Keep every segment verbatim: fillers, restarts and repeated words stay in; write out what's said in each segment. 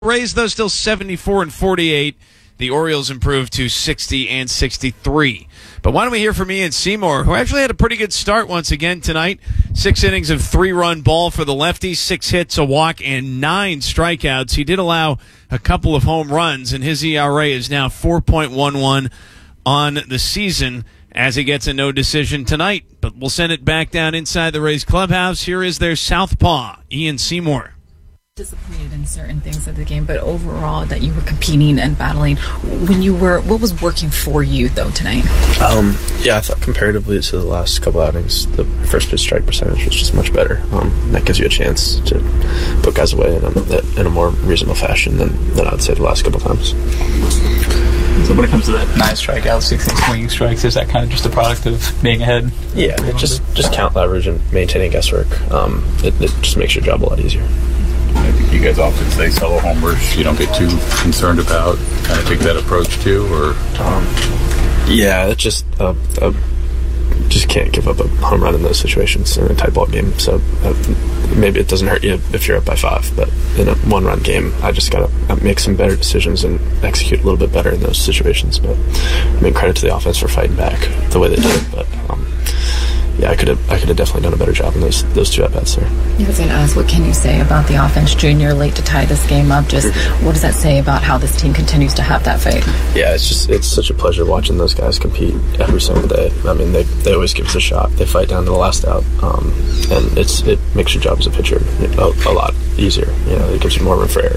Rays, though, still seventy-four and forty-eight. The Orioles improved to sixty and sixty-three. But why don't we hear from Ian Seymour, who actually had a pretty good start once again tonight. Six innings of three-run ball for the lefty, six hits, a walk, and nine strikeouts. He did allow a couple of home runs, and his E R A is now four point one one on the season as he gets a no decision tonight. But we'll send it back down inside the Rays clubhouse. Here is their southpaw, Ian Seymour. Disappointed in certain things of the game, but overall that you were competing and battling. When you were, what was working for you though tonight? Um, yeah, I thought comparatively to the last couple outings, the first pitch strike percentage was just much better. Um, that gives you a chance to put guys away in a, in a more reasonable fashion than, than I would say the last couple times. So when it comes to that nine strikeouts, sixteen swinging strikes, is that kind of just a product of being ahead? Yeah, it just just count leverage and maintaining guesswork. Um, it, it just makes your job a lot easier. I think you guys often say solo homers you don't get too concerned about. Kind of take that approach too, or um, yeah, it just uh, uh, just can't give up a home run in those situations in a tight ball game. So uh, maybe it doesn't hurt you if you're up by five, but in a one-run game, I just gotta make some better decisions and execute a little bit better in those situations. But I mean, credit to the offense for fighting back the way they did. But um, yeah, I could have I could have definitely done a better job in those those two at bats there. I was going to ask, what can you say about the offense? Junior late to tie this game up. Just what does that say about how this team continues to have that fight? Yeah, it's just it's such a pleasure watching those guys compete every single day. I mean, they they always give us a shot. They fight down to the last out, um, and it's it makes your job as a pitcher a, a lot easier. You know, it gives you more room for error.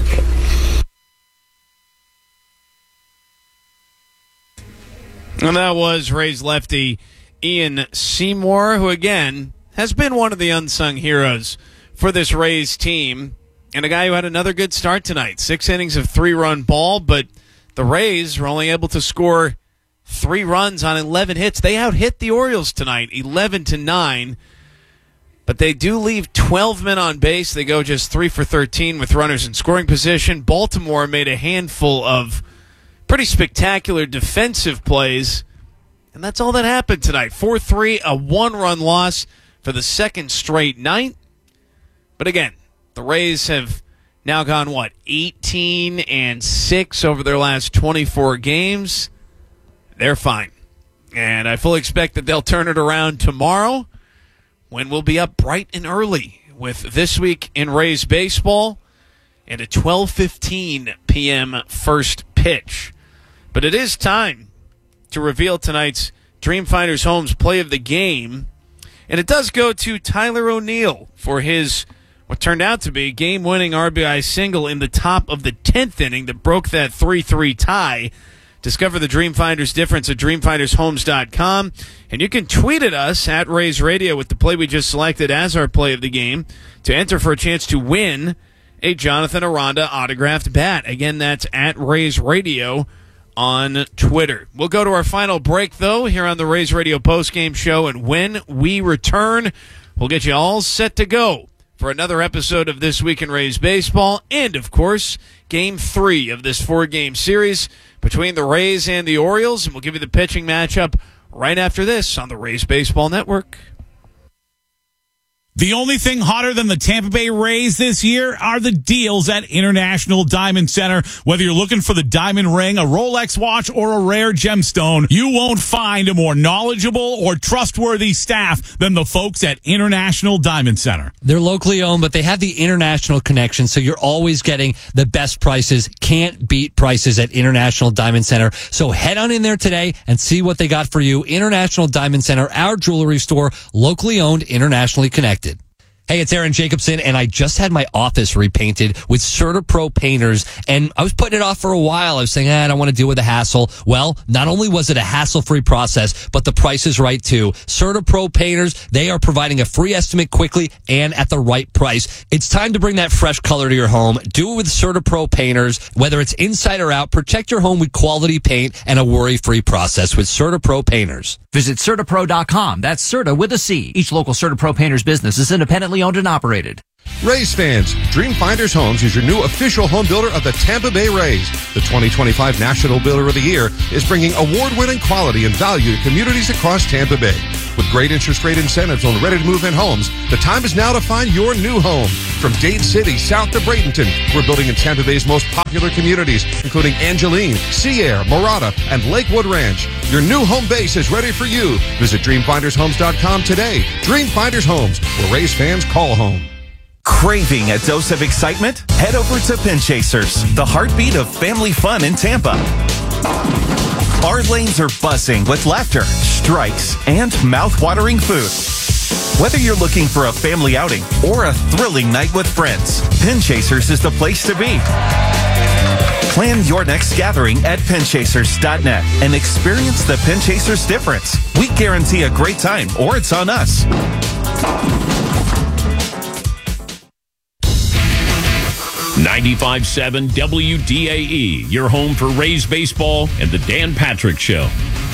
And that was Rays lefty Ian Seymour, who again has been one of the unsung heroes for this Rays team, and a guy who had another good start tonight. Six innings of three-run ball, but the Rays were only able to score three runs on eleven hits. They out-hit the Orioles tonight, eleven to nine, but they do leave twelve men on base. They go just three for thirteen with runners in scoring position. Baltimore made a handful of pretty spectacular defensive plays, and that's all that happened tonight. four three, a one-run loss for the second straight night. But again, the Rays have now gone, what, eighteen and six over their last twenty-four games. They're fine. And I fully expect that they'll turn it around tomorrow when we'll be up bright and early with This Week in Rays Baseball and a twelve fifteen p.m. first pitch. But it is time to reveal tonight's Dreamfinders Homes play of the game. And it does go to Tyler O'Neill for his, what turned out to be, game-winning R B I single in the top of the tenth inning that broke that three three tie. Discover the Dreamfinders difference at dream finders homes dot com. And you can tweet at us at Rays Radio with the play we just selected as our play of the game to enter for a chance to win a Jonathan Aranda autographed bat. Again, that's at Rays Radio on Twitter. We'll go to our final break, though, here on the Rays Radio postgame show, and when we return, we'll get you all set to go for another episode of This Week in Rays Baseball, and, of course, Game three of this four-game series between the Rays and the Orioles, and we'll give you the pitching matchup right after this on the Rays Baseball Network. The only thing hotter than the Tampa Bay Rays this year are the deals at International Diamond Center. Whether you're looking for the diamond ring, a Rolex watch, or a rare gemstone, you won't find a more knowledgeable or trustworthy staff than the folks at International Diamond Center. They're locally owned, but they have the international connection, so you're always getting the best prices. Can't beat prices at International Diamond Center. So head on in there today and see what they got for you. International Diamond Center, our jewelry store, locally owned, internationally connected. Hey, it's Aaron Jacobson, and I just had my office repainted with CertaPro painters, and I was putting it off for a while. I was saying, eh, I don't want to deal with the hassle. Well, not only was it a hassle-free process, but the price is right, too. CertaPro painters, they are providing a free estimate quickly and at the right price. It's time to bring that fresh color to your home. Do it with CertaPro painters. Whether it's inside or out, protect your home with quality paint and a worry-free process with CertaPro painters. Visit Certa Pro dot com. That's Certa with a C. Each local CertaPro painters business is independently owned and operated. Rays fans, Dreamfinders Homes is your new official home builder of the Tampa Bay Rays. The twenty twenty-five National Builder of the Year is bringing award-winning quality and value to communities across Tampa Bay. With great interest rate incentives on ready-to-move-in homes, the time is now to find your new home. From Dade City south to Bradenton, we're building in Tampa Bay's most popular communities, including Angeline, Sea Air, Morada, and Lakewood Ranch. Your new home base is ready for you. Visit dream finders homes dot com today. Dream Finders Homes, where Rays fans call home. Craving a dose of excitement? Head over to Pin Chasers, the heartbeat of family fun in Tampa. Our lanes are buzzing with laughter, strikes, and mouth-watering food. Whether you're looking for a family outing or a thrilling night with friends, Pin Chasers is the place to be. Plan your next gathering at pin chasers dot net and experience the Pin Chasers difference. We guarantee a great time, or it's on us. ninety-five point seven W D A E, your home for Rays baseball and the Dan Patrick Show.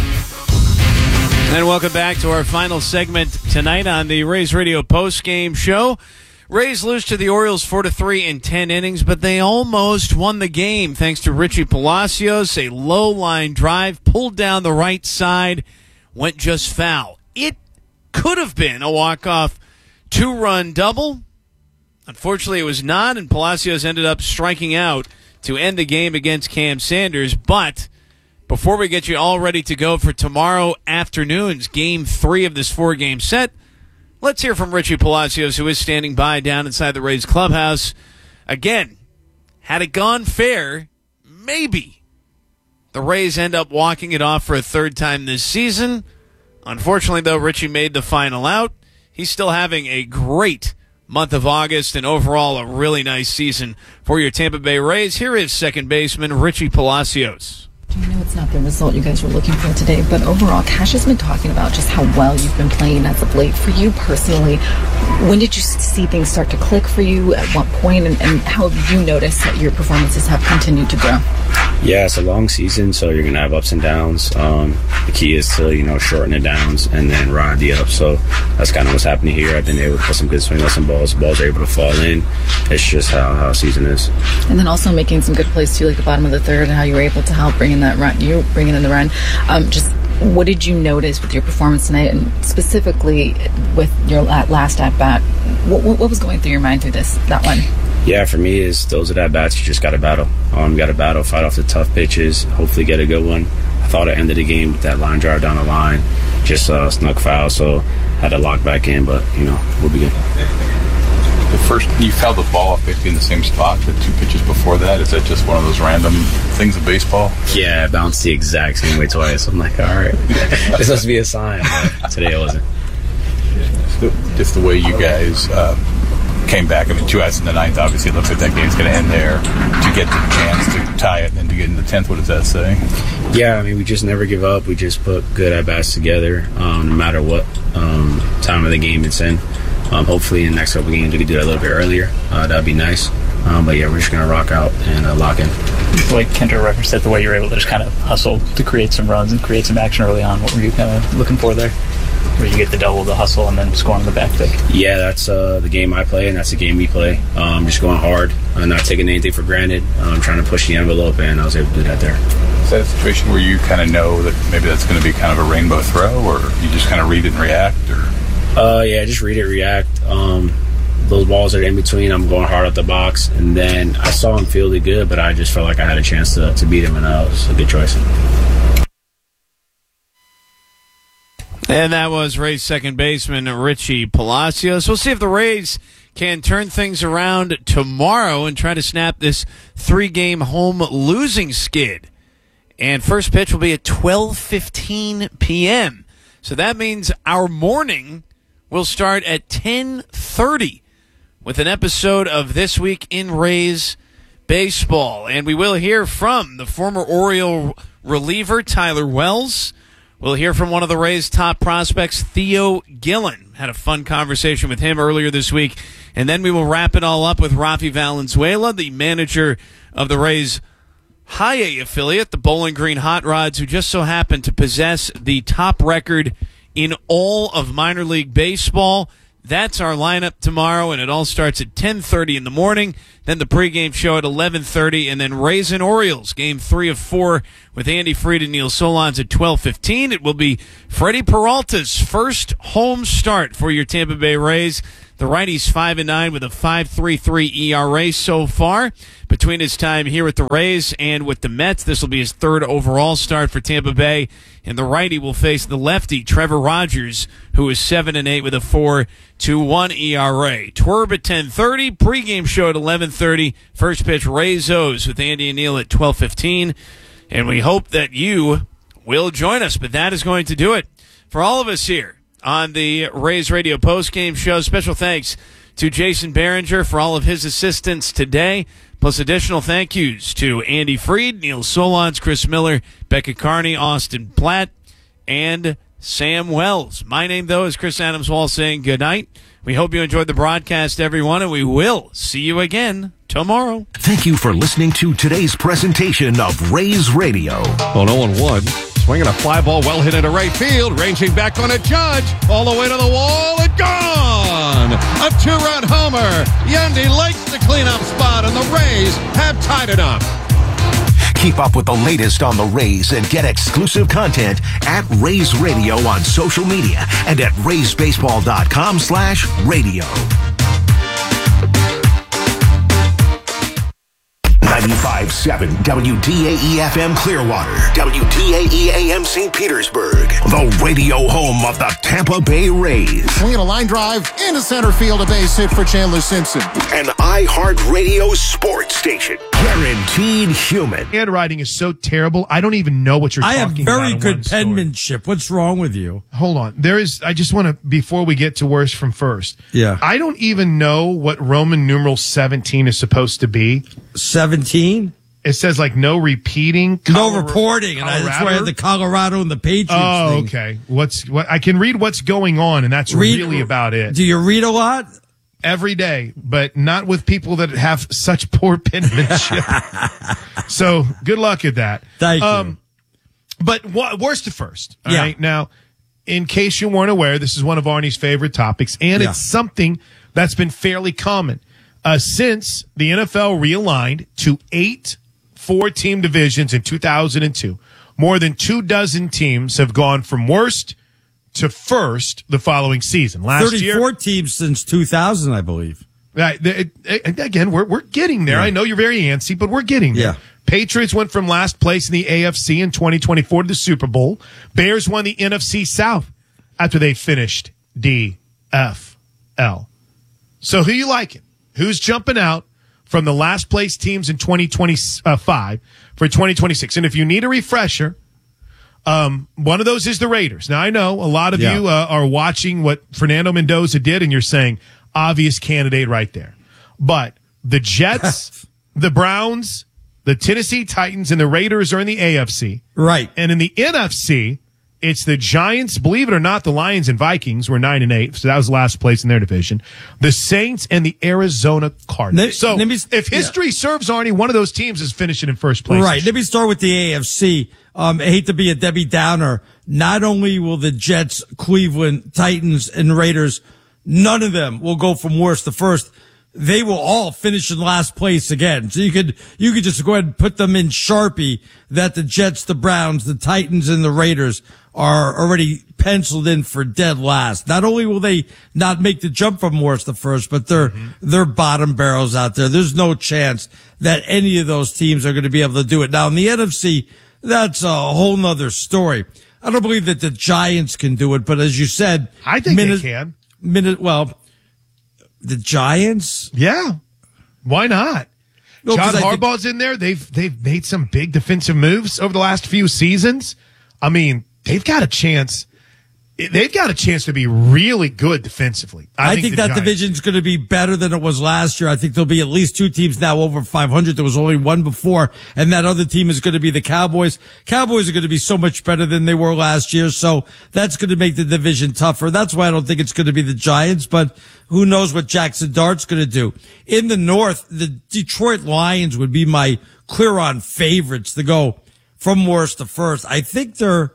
And welcome back to our final segment tonight on the Rays Radio postgame show. Rays lose to the Orioles four to three in ten innings, but they almost won the game thanks to Richie Palacios. A low line drive pulled down the right side, went just foul. It could have been a walk-off two-run double. Unfortunately, it was not, and Palacios ended up striking out to end the game against Cam Sanders. But before we get you all ready to go for tomorrow afternoon's game three of this four-game set, let's hear from Richie Palacios, who is standing by down inside the Rays clubhouse. Again, had it gone fair, maybe the Rays end up walking it off for a third time this season. Unfortunately, though, Richie made the final out. He's still having a great month of August and overall a really nice season for your Tampa Bay Rays. Here is second baseman Richie Palacios. I know it's not the result you guys were looking for today, but overall, Cash has been talking about just how well you've been playing as of late. For you personally, when did you see things start to click for you? At what point? And, and how have you noticed that your performances have continued to grow? Yeah, it's a long season, so you're going to have ups and downs. Um, the key is to, you know, shorten the downs and then ride the ups. So that's kind of what's happening here. I've been able to put some good swing on some balls. The balls are able to fall in. It's just how, how season is. And then also making some good plays, too, like the bottom of the third and how you were able to help bring in that run. You bringing in the run. Um, just what did you notice with your performance tonight, and specifically with your last at-bat? What, what, what was going through your mind through this, that one? Yeah, for me, is those are at bats you just got to battle. Um, got to battle, fight off the tough pitches, hopefully get a good one. I thought I ended the game with that line drive down the line, just uh, snuck foul, so had to lock back in, but, you know, we'll be good. The first, you fouled the ball off basically in the same spot the two pitches before that. Is that just one of those random things of baseball? Yeah, it bounced the exact same way twice. I'm like, all right, this must be a sign. But today it wasn't. Just the way you guys uh, came back. I mean, two outs in the ninth, obviously it looks like that game's going to end there. To get the chance to tie it and then to get in the tenth, what does that say? Yeah, I mean, we just never give up. We just put good at-bats together, um, no matter what um, time of the game it's in. Um, hopefully in the next couple of games we can do that a little bit earlier. Uh, that'd be nice. Um, but yeah, we're just going to rock out and uh, lock in. The way Kendra referenced it, the way you were able to just kind of hustle to create some runs and create some action early on, what were you kind of looking for there? Where you get the double, the hustle, and then score on the back pick? Yeah, that's uh, the game I play, and that's the game we play. Um, just going hard, uh, not taking anything for granted, um, trying to push the envelope, and I was able to do that there. Is that a situation where you kind of know that maybe that's going to be kind of a rainbow throw, or you just kind of read it and react? Or Uh, yeah, just read it, react. Um, those balls are in between. I'm going hard at the box. And then I saw him field it good, but I just felt like I had a chance to, to beat him, and that was a good choice. And that was Rays second baseman Richie Palacios. We'll see if the Rays can turn things around tomorrow and try to snap this three-game home losing skid. And first pitch will be at twelve fifteen p.m., so that means our morning will start at ten thirty with an episode of This Week in Rays Baseball. And we will hear from the former Oriole reliever, Tyler Wells. We'll hear from one of the Rays' top prospects, Theo Gillen. Had a fun conversation with him earlier this week. And then we will wrap it all up with Rafi Valenzuela, the manager of the Rays' High A affiliate, the Bowling Green Hot Rods, who just so happen to possess the top record in all of minor league baseball. That's our lineup tomorrow, and it all starts at ten thirty in the morning. Then the pregame show at eleven thirty, and then Rays and Orioles, game three of four with Andy Fried and Neil Solondz at twelve fifteen. It will be Freddie Peralta's first home start for your Tampa Bay Rays. The righty's five and nine with a five point three three E R A so far. Between his time here with the Rays and with the Mets, this will be his third overall start for Tampa Bay. And the righty will face the lefty, Trevor Rogers, who is seven and eight with a four point two one E R A. Twerb at ten thirty, pregame show at eleven thirty. First pitch, Rays O's with Andy and Neil at twelve fifteen. And we hope that you will join us. But that is going to do it for all of us here on the Rays Radio postgame show. Special thanks to Jason Behringer for all of his assistance today, plus additional thank yous to Andy Fried, Neil Solondz, Chris Miller, Becca Carney, Austin Platt, and Sam Wells. My name, though, is Chris Adams Wall saying good night. We hope you enjoyed the broadcast, everyone, and we will see you again tomorrow. Thank you for listening to today's presentation of Rays Radio. On oh and one, swinging a fly ball well hit into right field, ranging back on a Judge, all the way to the wall and gone! A two-run homer. Yandy likes the cleanup spot, and the Rays have tied it up. Keep up with the latest on the Rays and get exclusive content at Rays Radio on social media and at raysbaseball.com slash radio. ninety-five point seven W D A E F M Clearwater, W D A E A M Saint Petersburg, the radio home of the Tampa Bay Rays. Swinging a line drive into center field, a base hit for Chandler Simpson. An iHeartRadio sports station, guaranteed human. Handwriting is so terrible, I don't even know what you're I talking have about. very in good one story. penmanship. What's wrong with you? Hold on. There is, I just want to, before we get to worst from first. Yeah. I don't even know what Roman numeral seventeen is supposed to be. seventeen? It says like no repeating. No reporting. And I, that's why I had the Colorado and the Patriots Oh, thing. okay. What's what? I can read what's going on, and that's Read- really about it. Do you read a lot? Every day, but not with people that have such poor penmanship. So good luck at that. Thank um, you. But what, worst to first. All Yeah. right. Now, in case you weren't aware, this is one of Arnie's favorite topics, and Yeah. it's something that's been fairly common uh, since the N F L realigned to eight four-team divisions in two thousand two. More than two dozen teams have gone from worst to first the following season. Last year, thirty-four teams since two thousand, I believe. Right. It, it, again, we're we're getting there. Yeah. I know you're very antsy, but we're getting there. Yeah. Patriots went from last place in the A F C in twenty twenty-four to the Super Bowl. Bears won the N F C South after they finished D F L. So who you liking? Who's jumping out from the last place teams in twenty twenty-five for twenty twenty-six? And if you need a refresher, Um, one of those is the Raiders. Now, I know a lot of Yeah. you uh, are watching what Fernando Mendoza did, and you're saying, obvious candidate right there. But the Jets, the Browns, the Tennessee Titans, and the Raiders are in the A F C. Right. And in the N F C, it's the Giants, believe it or not, the Lions and Vikings were nine and eight, so that was last place in their division. The Saints and the Arizona Cardinals. Let- so let me- if history yeah. serves, Arnie, one of those teams is finishing in first place. Right. Let me start with the A F C. Um, I hate to be a Debbie Downer. Not only will the Jets, Cleveland, Titans, and Raiders, none of them will go from worst to first. They will all finish in last place again. So you could, you could just go ahead and put them in Sharpie that the Jets, the Browns, the Titans, and the Raiders are already penciled in for dead last. Not only will they not make the jump from worst to first, but they're, mm-hmm. they're bottom barrels out there. There's no chance that any of those teams are going to be able to do it. Now in the N F C, that's a whole nother story. I don't believe that the Giants can do it, but as you said, I think minute, they can. Minute, well, the Giants? Yeah. Why not? No, John 'cause I think- Harbaugh's in there. They've they've made some big defensive moves over the last few seasons. I mean, they've got a chance. They've got a chance to be really good defensively. I, I, think, think the that Giants- division's going to be better than it was last year. I think there'll be at least two teams now over five hundred. There was only one before, and that other team is going to be the Cowboys. Cowboys are going to be so much better than they were last year, so that's going to make the division tougher. That's why I don't think it's going to be the Giants, but who knows what Jackson Dart's going to do. In the North, the Detroit Lions would be my clear-on favorites to go from worst to first. I think they're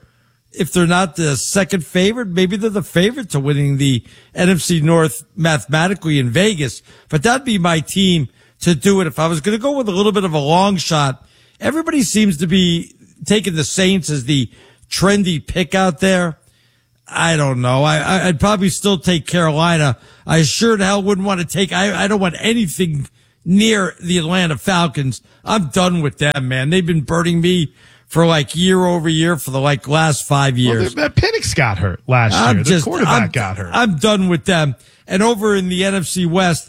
if they're not the second favorite, maybe they're the favorite to winning the N F C North mathematically in Vegas. But that'd be my team to do it. If I was going to go with a little bit of a long shot, everybody seems to be taking the Saints as the trendy pick out there. I don't know. I, I'd probably still take Carolina. I sure the hell wouldn't want to take, I, I don't want anything near the Atlanta Falcons. I'm done with them, man. They've been burning me for like year over year for the like last five years. Well, Penix got hurt last I'm year. Just, the quarterback I'm, got hurt. I'm done with them. And over in the N F C West,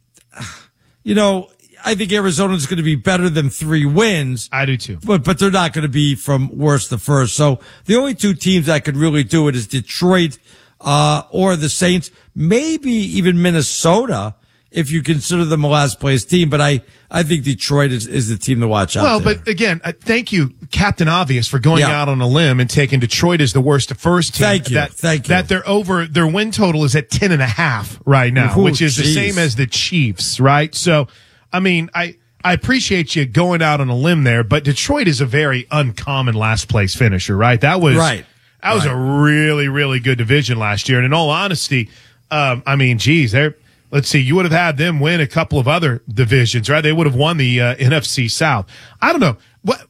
you know, I think Arizona's going to be better than three wins. I do too. But, but they're not going to be from worst to first. So the only two teams that could really do it is Detroit, uh, or the Saints, maybe even Minnesota, if you consider them a last place team. But I, I think Detroit is, is the team to watch out. Well, there. but again, uh, thank you, Captain Obvious, for going Yeah. out on a limb and taking Detroit as the worst to first team. Thank you. That, Thank you. That they're over, their win total is at ten and a half right now, Ooh, which is geez. the same as the Chiefs, right? So, I mean, I, I appreciate you going out on a limb there, but Detroit is a very uncommon last place finisher, right? That was, Right. that was Right. a really, really good division last year. And in all honesty, um, I mean, geez, they're, let's see, you would have had them win a couple of other divisions, right? They would have won the uh, N F C South. I don't know. What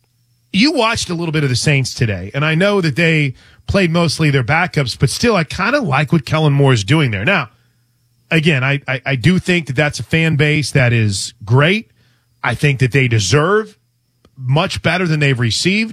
you watched a little bit of the Saints today, and I know that they played mostly their backups, but still, I kind of like what Kellen Moore is doing there. Now, again, I, I, I do think that that's a fan base that is great. I think that they deserve much better than they've received.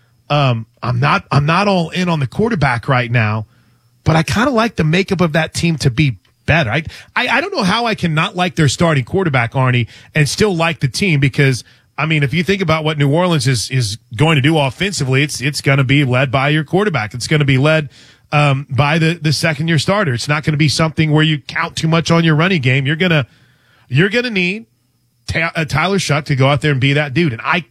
Um, I'm not, I'm not all in on the quarterback right now, but I kind of like the makeup of that team to be better. I, I, I don't know how I can not like their starting quarterback, Arnie, and still like the team because, I mean, if you think about what New Orleans is, is going to do offensively, it's, it's going to be led by your quarterback. It's going to be led, um, by the, the second year starter. It's not going to be something where you count too much on your running game. You're going to, you're going to need Ta- uh, Tyler Shuck to go out there and be that dude. And I,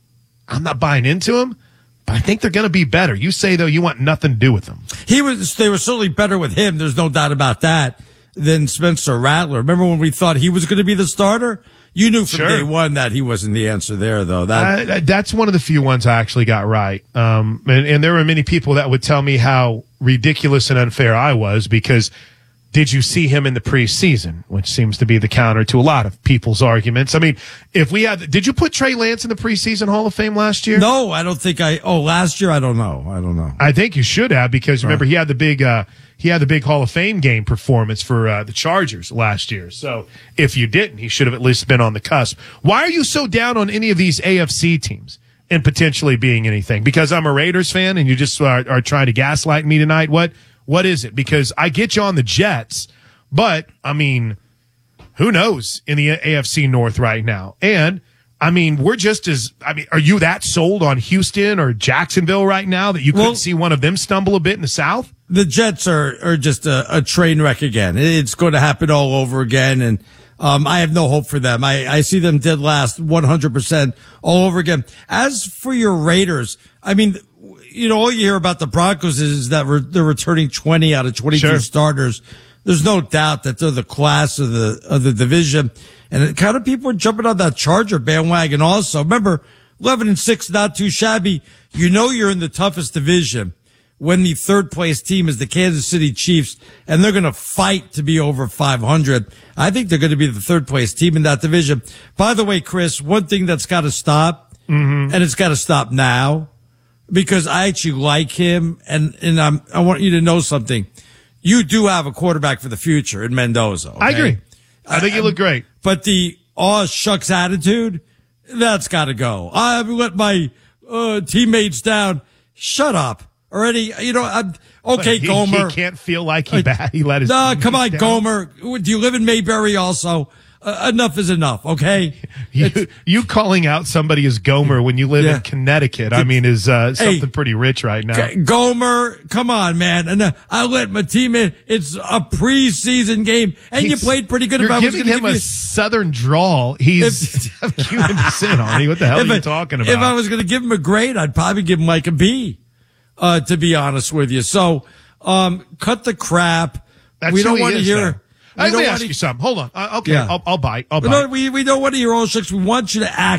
I'm not buying into him, but I think they're going to be better. You say though, you want nothing to do with them. He was, they were certainly better with him. There's no doubt about that. Than Spencer Rattler. Remember when we thought he was going to be the starter? You knew from Sure. day one that he wasn't the answer there, though. That Uh, that's one of the few ones I actually got right. Um, and, and there were many people that would tell me how ridiculous and unfair I was because did you see him in the preseason? Which seems to be the counter to a lot of people's arguments. I mean, if we had, did you put Trey Lance in the preseason Hall of Fame last year? no, I don't think I. Oh, last year I don't know. I don't know. I think you should have because remember he had the big uh he had the big Hall of Fame game performance for uh, the Chargers last year. So if you didn't, he should have at least been on the cusp. Why are you so down on any of these A F C teams and potentially being anything? Because I'm a Raiders fan and you just are, are trying to gaslight me tonight. What what is it? Because I get you on the Jets, but I mean, who knows in the A F C North right now? And I mean, we're just as, I mean, are you that sold on Houston or Jacksonville right now that you couldn't Well, see one of them stumble a bit in the South? The Jets are are just a, a train wreck again. It's going to happen all over again, and um, I have no hope for them. I, I see them dead last one hundred percent all over again. As for your Raiders, I mean, you know, all you hear about the Broncos is that re- they're returning twenty out of twenty-two Sure. starters. There's no doubt that they're the class of the of the division, and it kind of people are jumping on that Charger bandwagon. Also, remember, eleven and six, not too shabby. You know, you're in the toughest division when the third place team is the Kansas City Chiefs, and they're going to fight to be over five hundred. I think they're going to be the third place team in that division. By the way, Chris, one thing that's got to stop, Mm-hmm. and it's got to stop now, because I actually like him, and and I'm, I want you to know something. You do have a quarterback for the future in Mendoza. Okay? I agree. I think you look great. But the aw shucks attitude, that's got to go. I let my uh, teammates down. Shut up already. You know, I'm okay, He- Gomer. He can't feel like he bad. He let his. No, come on, down. Gomer. Do you live in Mayberry also? Uh, enough is enough, okay? You, you calling out somebody as Gomer when you live Yeah. in Connecticut, I mean, is uh, something Hey, pretty rich right now. G- Gomer, come on, man. And uh, I let my team in. It's a preseason game, and He's- you played pretty good. You're if I was giving gonna him give a you- southern drawl. He's of Cuban descent, Arnie. What the hell If are I- you talking about? If I was going to give him a grade, I'd probably give him like a B, uh, to be honest with you. So, um, cut the crap. That's we who don't he want to is, hear. though. we Let don't me wanna- ask you something. Hold on. Uh, okay, Yeah. I'll, I'll bite. I'll But bite. no, we, we don't want to hear all six. We want you to act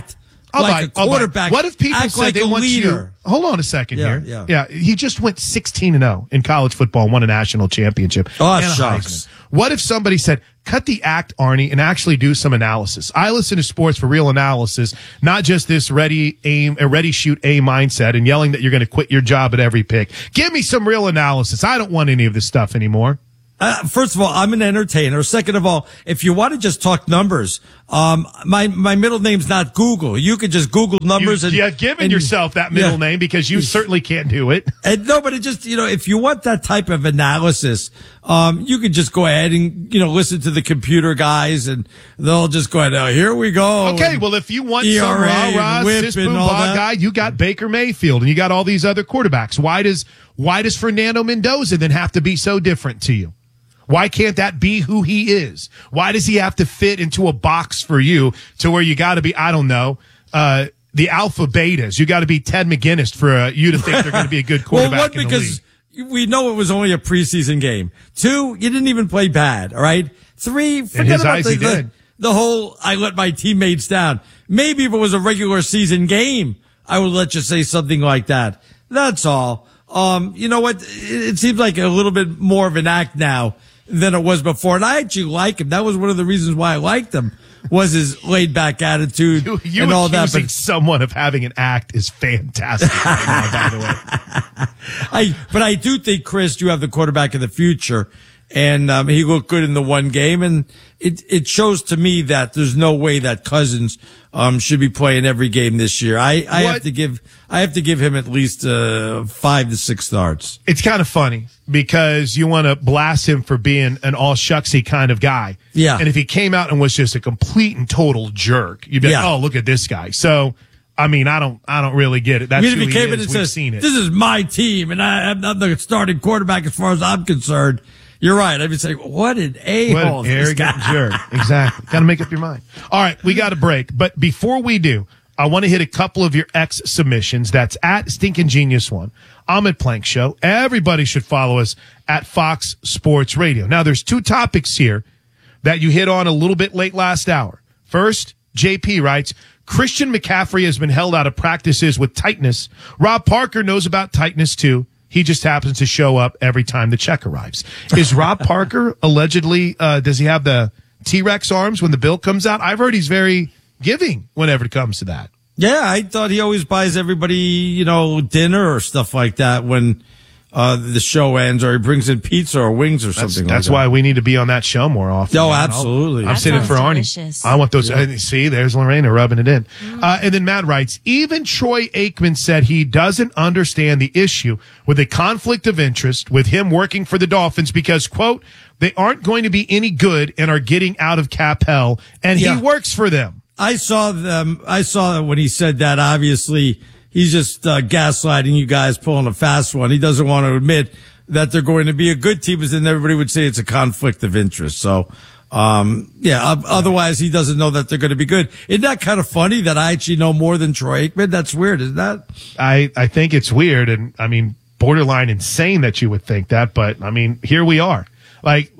I'll like buy, a I'll buy. quarterback. What if people act said like they a want leader? you? Hold on a second Yeah, here. yeah. He just went sixteen and oh in college football and won a national championship. Oh, and a shucks. Heisman. What if somebody said, cut the act, Arnie, and actually do some analysis? I listen to sports for real analysis, not just this ready, aim, a ready, shoot, aim mindset and yelling that you're going to quit your job at every pick. Give me some real analysis. I don't want any of this stuff anymore. Uh, first of all, I'm an entertainer. Second of all, if you want to just talk numbers, um, my, my middle name's not Google. You could just Google numbers. You, and you've given and, yourself that middle yeah. name because you certainly can't do it. And no, but it just, you know, if you want that type of analysis, um, you could just go ahead and, you know, listen to the computer guys and they'll just go ahead. Oh, here we go. Okay, well, if you want E some R A rah-rah, and whip sis boom and all bah that. guy, you got Baker Mayfield and you got all these other quarterbacks. Why does, why does Fernando Mendoza then have to be so different to you? Why can't that be who he is? Why does he have to fit into a box for you to where you got to be, I don't know, uh, the alpha betas? You got to be Ted McGinnis for uh, you to think they're going to be a good quarterback well, one, in the because league. we know it was only a preseason game. Two, you didn't even play bad. All right. Three, forget his about eyes, the, he did. the, the whole, I let my teammates down. Maybe if it was a regular season game, I would let you say something like that. That's all. Um, you know what? It, it seems like a little bit more of an act now than it was before. And I actually like him. That was one of the reasons why I liked him, was his laid back attitude You, you and all that. accusing But someone of having an act is fantastic right now, by the way. I, but I do think, Chris, you have the quarterback of the future, and um, he looked good in the one game, and it it shows to me that there's no way that Cousins um should be playing every game this year. I, I have What? to give I have to give him at least uh, five to six starts. It's kind of funny because you want to blast him for being an all shucksy kind of guy. Yeah. And if he came out and was just a complete and total jerk, you'd be like, Yeah. oh, look at this guy. So, I mean, I don't, I don't really get it. That's I mean, who if he came he in is. and We've says, seen it. "This is my team, and I, I'm the starting quarterback as far as I'm concerned," you're right. I'd be saying, "What an a What hole!" an arrogant jerk. Exactly. Got to make up your mind. All right, we got a break. But before we do, I want to hit a couple of your ex submissions. That's at Stinking Genius One, Ahmed Plank Show. Everybody should follow us at Fox Sports Radio. Now, there's two topics here that you hit on a little bit late last hour. First, J P writes, Christian McCaffrey has been held out of practices with tightness. Rob Parker knows about tightness too. He just happens to show up every time the check arrives. Is Rob Parker allegedly, uh, does he have the T-Rex arms when the bill comes out? I've heard he's very giving whenever it comes to that. Yeah, I thought he always buys everybody, you know, dinner or stuff like that when uh, the show ends, or he brings in pizza or wings or That's, something like that's that. why we need to be on that show more often. Oh, man. absolutely. I'll, I'm That sitting for sounds Arnie. delicious. I want those. Yeah. uh, See, there's Lorena rubbing it in. Uh, and then Matt writes, even Troy Aikman said he doesn't understand the issue with a conflict of interest with him working for the Dolphins because, quote, they aren't going to be any good and are getting out of cap hell, and Yeah. he works for them. I saw them. I saw when he said that. Obviously, he's just uh, gaslighting you guys, pulling a fast one. He doesn't want to admit that they're going to be a good team, because then everybody would say it's a conflict of interest. So, um, yeah. Uh, otherwise, he doesn't know that they're going to be good. Isn't that kind of funny that I actually know more than Troy Aikman? That's weird, isn't that? I, I think it's weird, and I mean, borderline insane that you would think that, but I mean, here we are. Like,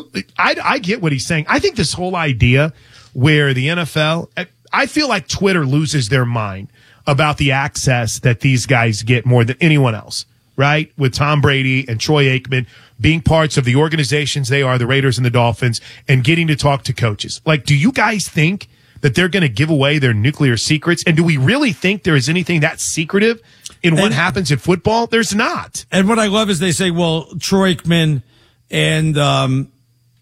I, I get what he's saying. I think this whole idea where the N F L, I feel like Twitter loses their mind about the access that these guys get more than anyone else, right? With Tom Brady and Troy Aikman being parts of the organizations they are, the Raiders and the Dolphins, and getting to talk to coaches. Like, do you guys think that they're going to give away their nuclear secrets? And do we really think there is anything that secretive in what And- happens in football? There's not. And what I love is they say, well, Troy Aikman and um,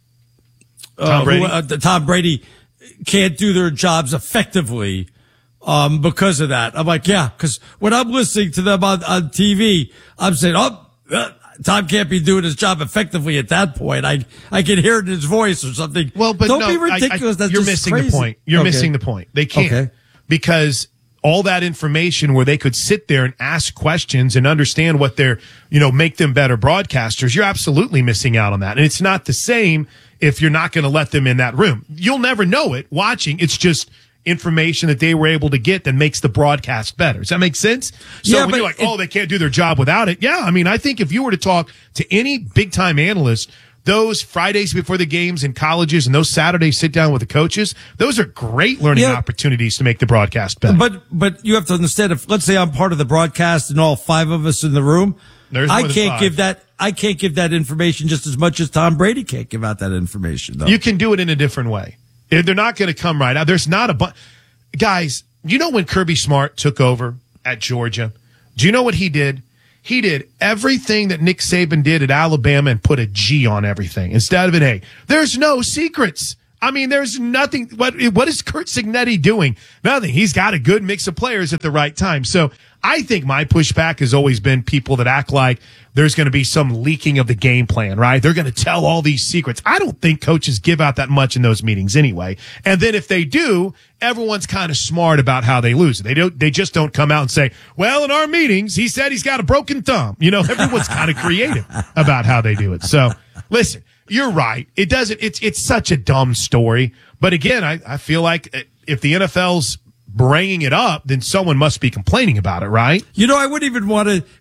Tom uh, Brady? who, uh, the Tom Brady can't do their jobs effectively um, because of that. I'm like, yeah, because when I'm listening to them on, on T V, I'm saying, oh, uh, Tom can't be doing his job effectively at that point. I I can hear it in his voice or something. Well, but don't no, be ridiculous. I, I, That's you're just missing crazy. the point. You're Okay. missing the point. They can't Okay. because all that information where they could sit there and ask questions and understand what they're, you know, make them better broadcasters. You're absolutely missing out on that. And it's not the same if you're not going to let them in that room. You'll never know it watching. It's just information that they were able to get that makes the broadcast better. Does that make sense? So Yeah, when but you're like, it- oh, they can't do their job without it. Yeah. I mean, I think if you were to talk to any big time analyst those Fridays before the games in colleges and those Saturdays sit down with the coaches, those are great learning Yeah. opportunities to make the broadcast better. But but you have to understand, if let's say I'm part of the broadcast and all five of us in the room, There's I more than can't five. give that I can't give that information just as much as Tom Brady can't give out that information. Though. You can do it in a different way. If they're not going to come right out. There's not a bunch. Guys, you know when Kirby Smart took over at Georgia? Do you know what he did? He did everything that Nick Saban did at Alabama and put a G on everything instead of an A. There's no secrets. I mean, there's nothing. What, what is Kurt Signetti doing? Nothing. He's got a good mix of players at the right time. So I think my pushback has always been people that act like there's going to be some leaking of the game plan, right? They're going to tell all these secrets. I don't think coaches give out that much in those meetings anyway. And then if they do, everyone's kind of smart about how they lose it. They don't, they just don't come out and say, well, in our meetings, he said he's got a broken thumb. You know, everyone's kind of creative about how they do it. So listen, you're right. It doesn't, it's, it's such a dumb story. But again, I, I feel like if the N F L's bringing it up, then someone must be complaining about it, right? You know, I wouldn't even want to.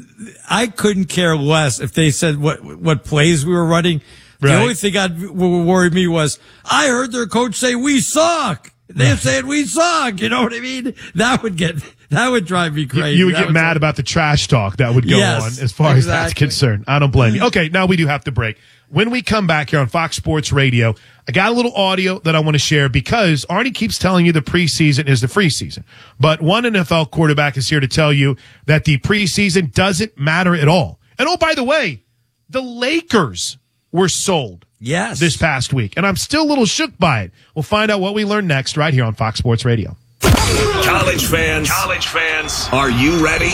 I couldn't care less if they said what what plays we were running. The Right. only thing I'd what worried me was I heard their coach say we suck. They're saying we suck. You know what I mean? That would get that would drive me You, crazy. you would That get mad about the trash talk that would go Yes, on as far as that's exactly. concerned. I don't blame you. Okay, now we do have to break. When we come back here on Fox Sports Radio, I got a little audio that I want to share because Arnie keeps telling you the preseason is the free season. But one N F L quarterback is here to tell you that the preseason doesn't matter at all. And oh, by the way, the Lakers were sold. Yes. This past week. And I'm still a little shook by it. We'll find out what we learn next right here on Fox Sports Radio. College fans, college fans, are you ready?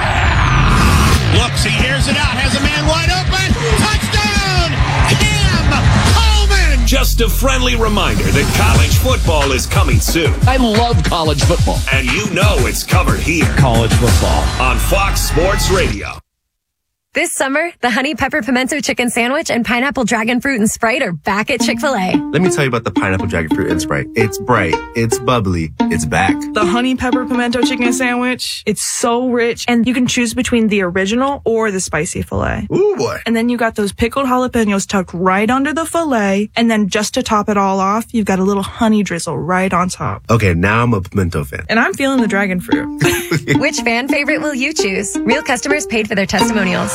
Looks, he hears it out, has a man wide open. Touchdown! Cam Coleman! Just a friendly reminder that college football is coming soon. I love college football. And you know it's covered here. College football. On Fox Sports Radio. This summer, the Honey Pepper Pimento Chicken Sandwich and Pineapple Dragon Fruit and Sprite are back at Chick-fil-A. Let me tell you about the Pineapple Dragon Fruit and Sprite. It's bright, it's bubbly, it's back. The Honey Pepper Pimento Chicken Sandwich, it's so rich, and you can choose between the original or the spicy filet. Ooh, boy. And then you got those pickled jalapenos tucked right under the filet, and then just to top it all off, you've got a little honey drizzle right on top. Okay, now I'm a pimento fan. And I'm feeling the dragon fruit. Which fan favorite will you choose? Real customers paid for their testimonials.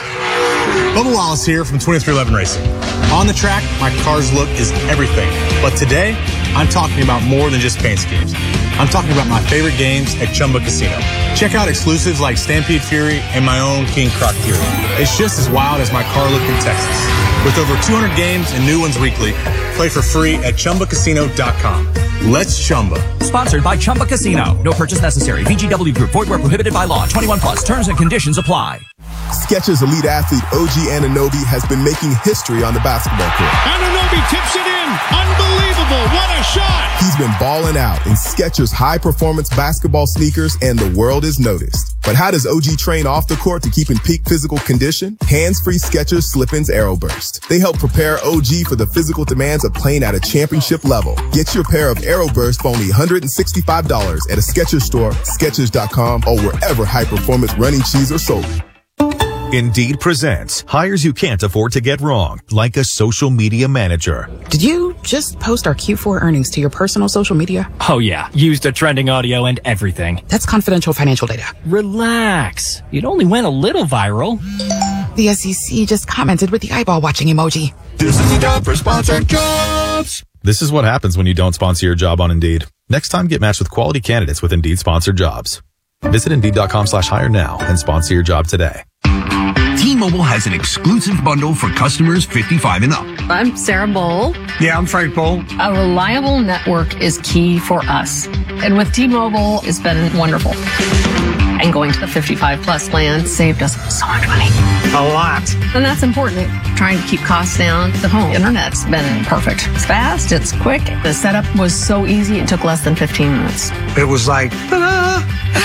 Bubba Wallace here from twenty-three eleven Racing. On the track, my car's look is everything. But today, I'm talking about more than just paint schemes. I'm talking about my favorite games at Chumba Casino. Check out exclusives like Stampede Fury and my own King Croc Fury. It's just as wild as my car look in Texas. With over two hundred games and new ones weekly, play for free at Chumba Casino dot com. Let's Chumba. Sponsored by Chumba Casino. No purchase necessary. V G W Group. Void where prohibited by law. twenty-one plus. Terms and conditions apply. Skechers elite athlete O G Anunoby has been making history on the basketball court. Anunoby tips it in. Unbelievable. What a shot. He's been balling out in Skechers high-performance basketball sneakers, and the world has noticed. But how does O G train off the court to keep in peak physical condition? Hands-free Skechers Slip-ins Aeroburst. They help prepare O G for the physical demands of playing at a championship level. Get your pair of Aeroburst for only one hundred sixty-five dollars at a Skechers store, Skechers dot com, or wherever high-performance running shoes are sold. Indeed presents hires you can't afford to get wrong, like a social media manager. Did you just post our Q four earnings to your personal social media? Oh yeah, used the trending audio and everything. That's confidential financial data. Relax. It only went a little viral. The S E C just commented with the eyeball watching emoji. This is the job for sponsored jobs. This is what happens when you don't sponsor your job on Indeed. Next time, get matched with quality candidates with Indeed sponsored jobs. Visit Indeed.com slash hire now and sponsor your job today. T-Mobile has an exclusive bundle for customers fifty-five and up. I'm Sarah Bowl. Yeah, I'm Frank Bowl. A reliable network is key for us. And with T-Mobile, it's been wonderful. And going to the fifty-five plus plan saved us so much money. A lot. And that's important. Trying to keep costs down. The home internet's been perfect. It's fast, it's quick. The setup was so easy, it took less than fifteen minutes. It was like, ta-da!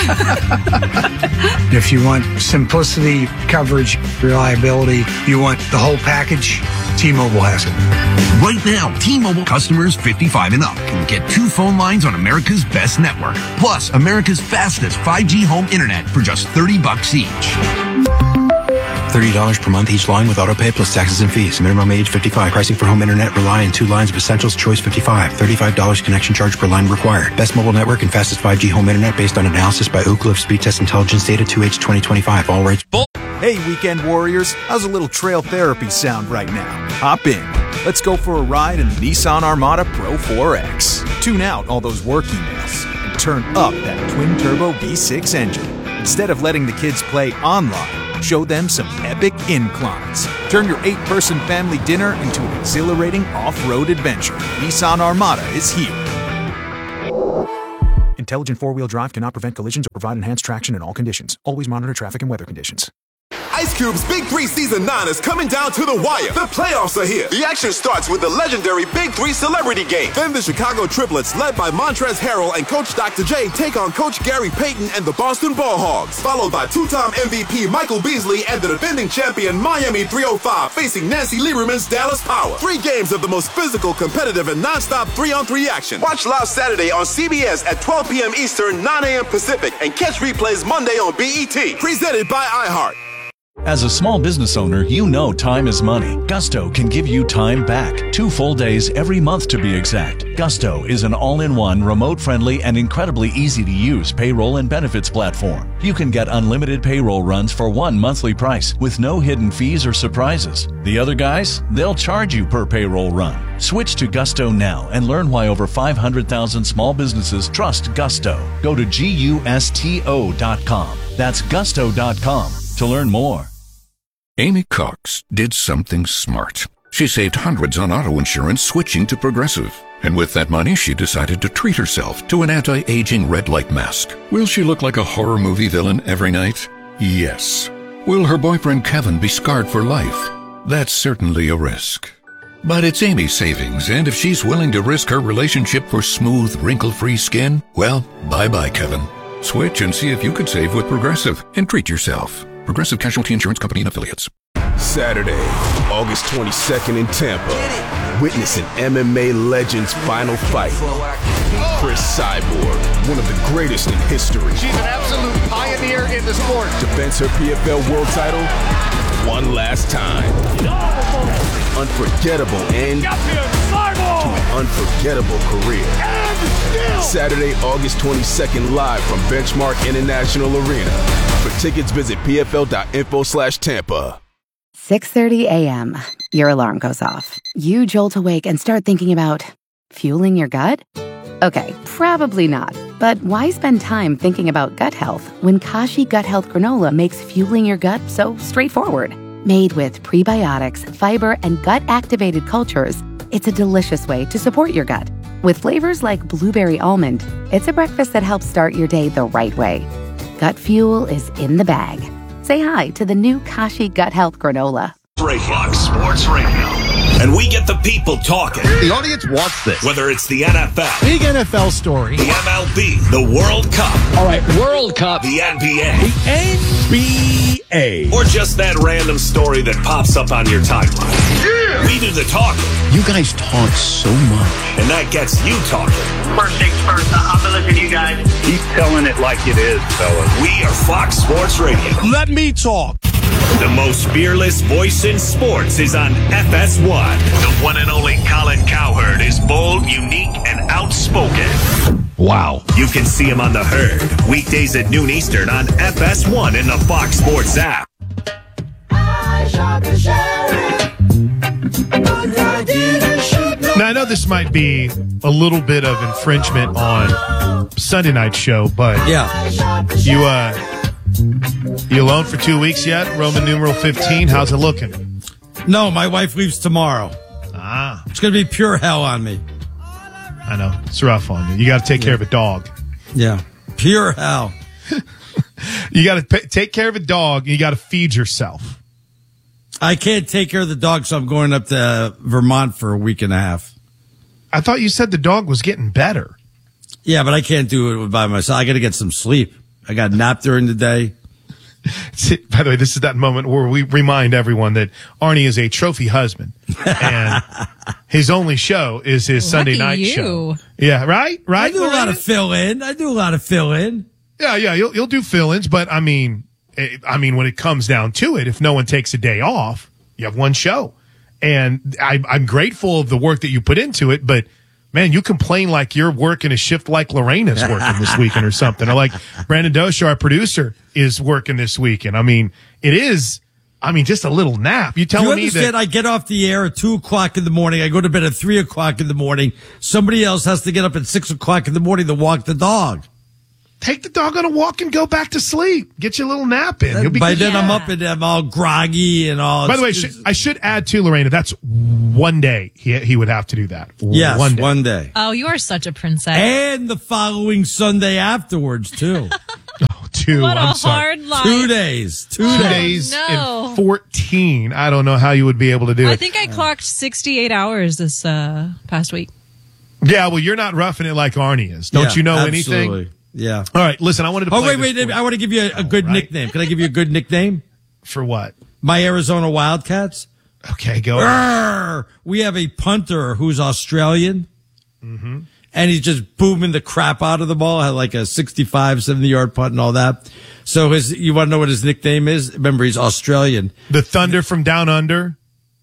If you want simplicity, coverage, reliability, you want the whole package, T-Mobile has it. Right now, T-Mobile customers fifty-five and up can get two phone lines on America's best network, plus America's fastest five G home internet for just thirty bucks each. thirty dollars per month each line with autopay plus taxes and fees. Minimum age fifty-five. Pricing for home internet rely on two lines of Essentials Choice fifty-five. thirty-five dollars connection charge per line required. Best mobile network and fastest five G home internet based on analysis by Oak Cliff Speed Test Intelligence Data two H twenty twenty-five. All rates. Hey, weekend warriors. How's a little trail therapy sound right now? Hop in. Let's go for a ride in the Nissan Armada Pro four X. Tune out all those work emails and turn up that twin-turbo V six engine. Instead of letting the kids play online, show them some epic inclines. Turn your eight-person family dinner into an exhilarating off-road adventure. Nissan Armada is here. Intelligent four-wheel drive cannot prevent collisions or provide enhanced traction in all conditions. Always monitor traffic and weather conditions. Ice Cube's Big Three Season nine is coming down to the wire. The playoffs are here. The action starts with the legendary Big Three Celebrity Game. Then the Chicago Triplets, led by Montrezl Harrell and Coach Doctor J, take on Coach Gary Payton and the Boston Ball Hogs. Followed by two-time M V P Michael Beasley and the defending champion Miami three oh five facing Nancy Lieberman's Dallas Power. Three games of the most physical, competitive, and non-stop three-on-three action. Watch live Saturday on C B S at twelve p.m. Eastern, nine a.m. Pacific, and catch replays Monday on B E T. Presented by iHeart. As a small business owner, you know time is money. Gusto can give you time back. Two full days every month to be exact. Gusto is an all-in-one, remote-friendly, and incredibly easy-to-use payroll and benefits platform. You can get unlimited payroll runs for one monthly price with no hidden fees or surprises. The other guys, they'll charge you per payroll run. Switch to Gusto now and learn why over five hundred thousand small businesses trust Gusto. Go to gusto dot com. That's gusto dot com to learn more. Amy Cox did something smart. She saved hundreds on auto insurance switching to Progressive. And with that money, she decided to treat herself to an anti-aging red light mask. Will she look like a horror movie villain every night? Yes. Will her boyfriend Kevin be scarred for life? That's certainly a risk. But it's Amy's savings, and if she's willing to risk her relationship for smooth, wrinkle-free skin, well, bye-bye, Kevin. Switch and see if you could save with Progressive and treat yourself. Progressive Casualty Insurance Company and Affiliates. Saturday, August twenty-second in Tampa. Witness an M M A legend's final fight. Chris Cyborg, one of the greatest in history. She's an absolute pioneer in the sport. Defends her P F L world title one last time. Unforgettable end to an unforgettable career. Saturday, August twenty-second, live from Benchmark International Arena. For tickets, visit pfl.info slash Tampa. six thirty a.m. Your alarm goes off. You jolt awake and start thinking about fueling your gut? Okay, probably not. But why spend time thinking about gut health when Kashi Gut Health Granola makes fueling your gut so straightforward? Made with prebiotics, fiber, and gut-activated cultures, it's a delicious way to support your gut. With flavors like blueberry almond, it's a breakfast that helps start your day the right way. Gut fuel is in the bag. Say hi to the new Kashi Gut Health Granola. Fox Sports Radio. And we get the people talking. The audience wants this. Whether it's the N F L, big N F L story, the M L B, the World Cup. All right, World Cup. The N B A. The N B A. Or just that random story that pops up on your timeline. Yeah. We do the talking. You guys talk so much. And that gets you talking. First things first, I'm going to listen to you guys. Keep telling it like it is, fellas. We are Fox Sports Radio. Let me talk. The most fearless voice in sports is on F S one. The one and only Colin Cowherd is bold, unique, and outspoken. Wow. You can see him on The Herd, weekdays at noon Eastern on F S one in the Fox Sports app. Now, I know this might be a little bit of infringement on Sunday night show, but yeah, you, uh, you alone for two weeks yet? Roman numeral fifteen. How's it looking? No, my wife leaves tomorrow. Ah. It's going to be pure hell on me. I know. It's rough on you. You got to take yeah. care of a dog. Yeah. Pure hell. You got to take care of a dog. And you got to feed yourself. I can't take care of the dog, so I'm going up to Vermont for a week and a half. I thought you said the dog was getting better. Yeah, but I can't do it by myself. I got to get some sleep. I got napped during the day. By the way, this is that moment where we remind everyone that Arnie is a trophy husband, and his only show is his Sunday night you. show. Yeah, right, right. I do a lot of fill in. I do a lot of fill in. Yeah, yeah. You'll you'll do fill ins, but I mean, I mean, when it comes down to it, if no one takes a day off, you have one show. And I, I'm grateful of the work that you put into it, but man, you complain like you're working a shift like Lorena's working this weekend or something. Or like Brandon Dosha, our producer, is working this weekend. I mean, it is, I mean, just a little nap. You telling you me understand that I get off the air at two o'clock in the morning. I go to bed at three o'clock in the morning. Somebody else has to get up at six o'clock in the morning to walk the dog. Take the dog on a walk and go back to sleep. Get your little nap in. You'll be By good. then I'm up and I'm all groggy and all. By the way, should, I should add too, Lorena, that's one day he he would have to do that. Yes, one day. one day. Oh, you are such a princess. And the following Sunday afterwards, too. oh, two. What a I'm sorry. hard life. Two days. Two, Oh, days. days no. and fourteen. I don't know how you would be able to do I it. think I clocked sixty-eight hours this uh, past week. Yeah, well, you're not roughing it like Arnie is. Don't Yeah, you know absolutely. anything? Yeah. All right, listen, I wanted to Oh, play wait, this wait. for I want to give you a, a good right. nickname. Can I give you a good nickname? For what? My Arizona Wildcats. Okay, go. Arr! We have a punter who's Australian. Mm-hmm. And he's just booming the crap out of the ball. Had like a sixty-five, seventy yard putt and all that. So his, you want to know what his nickname is? Remember, he's Australian. The Thunder from Down Under?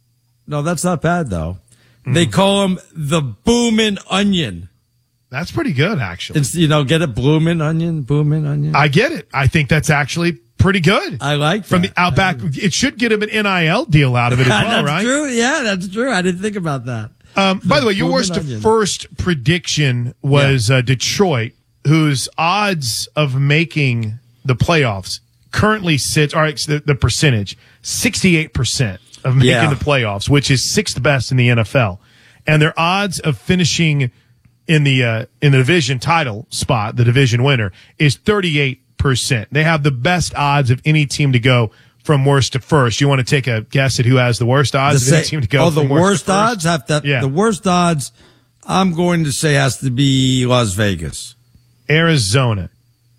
No, that's not bad though. Mm. They call him the Boomin' Onion. That's pretty good, actually. It's, you know, get it? Bloomin' Onion, Boomin' Onion. I get it. I think that's actually pretty good. I like From that. the Outback. It should get him an N I L deal out of it as well, that's right? true. Yeah, that's true. I didn't think about that. Um, by the way, your Boomin' worst Onion. first prediction was uh, Detroit, whose odds of making the playoffs currently sits, all right, the, the percentage, sixty-eight percent of making Yeah. the playoffs, which is sixth best in the N F L. And their odds of finishing in the uh, in the division title spot, the division winner, is thirty-eight percent. They have the best odds of any team to go from worst to first. You want to take a guess at who has the worst odds The of any sa- team to go oh, from the worst worst to first? odds have to. Yeah. The worst odds, I'm going to say, has to be Las Vegas. Arizona.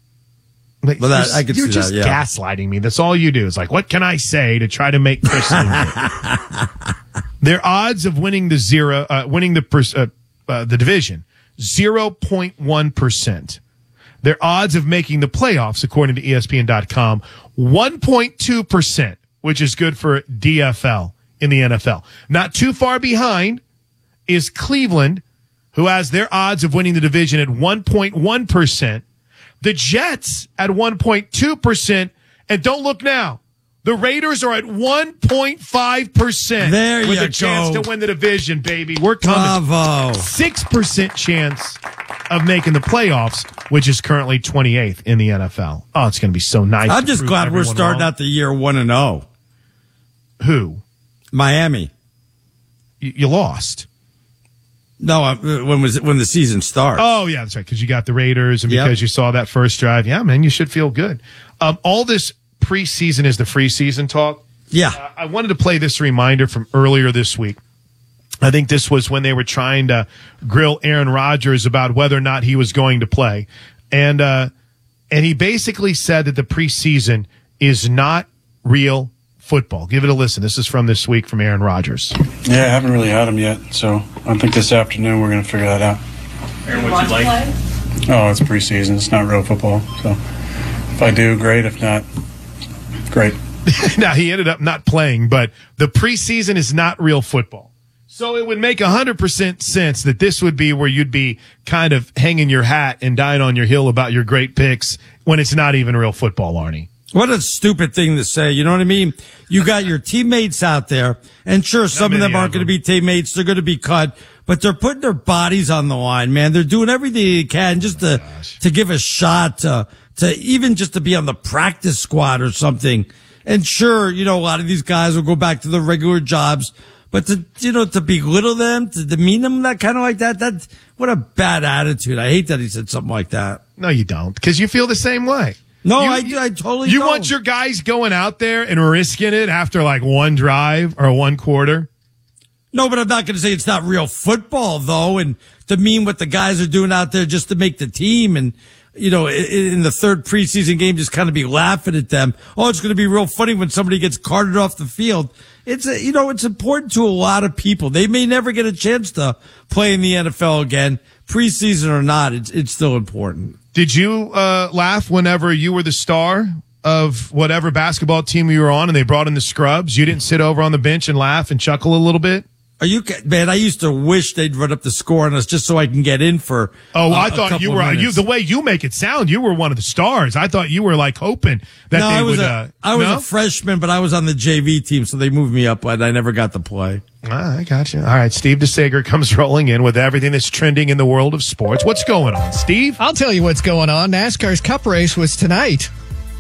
Like, Well, that- you're- I could you're see just that, yeah. gaslighting me. That's all you do. It's like, what can I say to try to make Chris angry? Their odds of winning the zero, uh, winning the pers- uh, uh, the division, zero point one percent. Their odds of making the playoffs, according to E S P N dot com, one point two percent, which is good for D F L in the N F L. Not too far behind is Cleveland, who has their odds of winning the division at one point one percent. The Jets at one point two percent. And don't look now. The Raiders are at one point five percent. There with you a chance go. to win the division, baby. We're coming. Bravo. six percent chance of making the playoffs, which is currently twenty-eighth in the N F L. Oh, it's going to be so nice. I'm to just prove glad we're everyone starting wrong. out the year one and zero. Who? Miami. You, you lost. No, uh, when was it, when the season starts? Oh, yeah, that's right, because you got the Raiders and Yep. because you saw that first drive. Yeah, man, you should feel good. Um, all this preseason is the free season talk. Yeah. Uh, I wanted to play this reminder from earlier this week. I think this was when they were trying to grill Aaron Rodgers about whether or not he was going to play. And uh, and he basically said that the preseason is not real football. Give it a listen. This is from this week from Aaron Rodgers. Yeah, I haven't really had them yet, so I think this afternoon we're going to figure that out. Aaron, what's it like? Oh, it's preseason. It's not real football. So if I do, great. If not, great. Now, he ended up not playing, but the preseason is not real football. So it would make one hundred percent sense that this would be where you'd be kind of hanging your hat and dying on your hill about your great picks when it's not even real football, Arnie. What a stupid thing to say. You know what I mean? You got your teammates out there, and sure, some of them aren't going to be teammates. They're going to be cut, but they're putting their bodies on the line, man. They're doing everything they can just to, to give a shot, to, to even just to be on the practice squad or something. And sure, you know, a lot of these guys will go back to their regular jobs, but to, you know, to belittle them, to demean them, that kind of like that, that, what a bad attitude. I hate that he said something like that. No, you don't, because you feel the same way. No, You- I, I totally You don't. want your guys going out there and risking it after like one drive or one quarter? No, but I'm not going to say it's not real football, though, and to mean what the guys are doing out there just to make the team and, you know, in, in the third preseason game, just kind of be laughing at them. Oh, it's going to be real funny when somebody gets carted off the field. It's, a, you know, it's important to a lot of people. They may never get a chance to play in the N F L again, preseason or not. It's, it's still important. Did you uh, laugh whenever you were the star of whatever basketball team you were on and they brought in the scrubs, you didn't sit over on the bench and laugh and chuckle a little bit? Are you, man, I used to wish they'd run up the score on us just so I can get in for. Oh, uh, I thought you were, you, the way you make it sound, you were one of the stars. I thought you were like hoping that no, they I was would, a, uh, I was no? a freshman, but I was on the J V team, so they moved me up, but I never got to play. Ah, I got you. All right. Steve DeSager comes rolling in with everything that's trending in the world of sports. What's going on, Steve? I'll tell you what's going on. NASCAR's Cup race was tonight.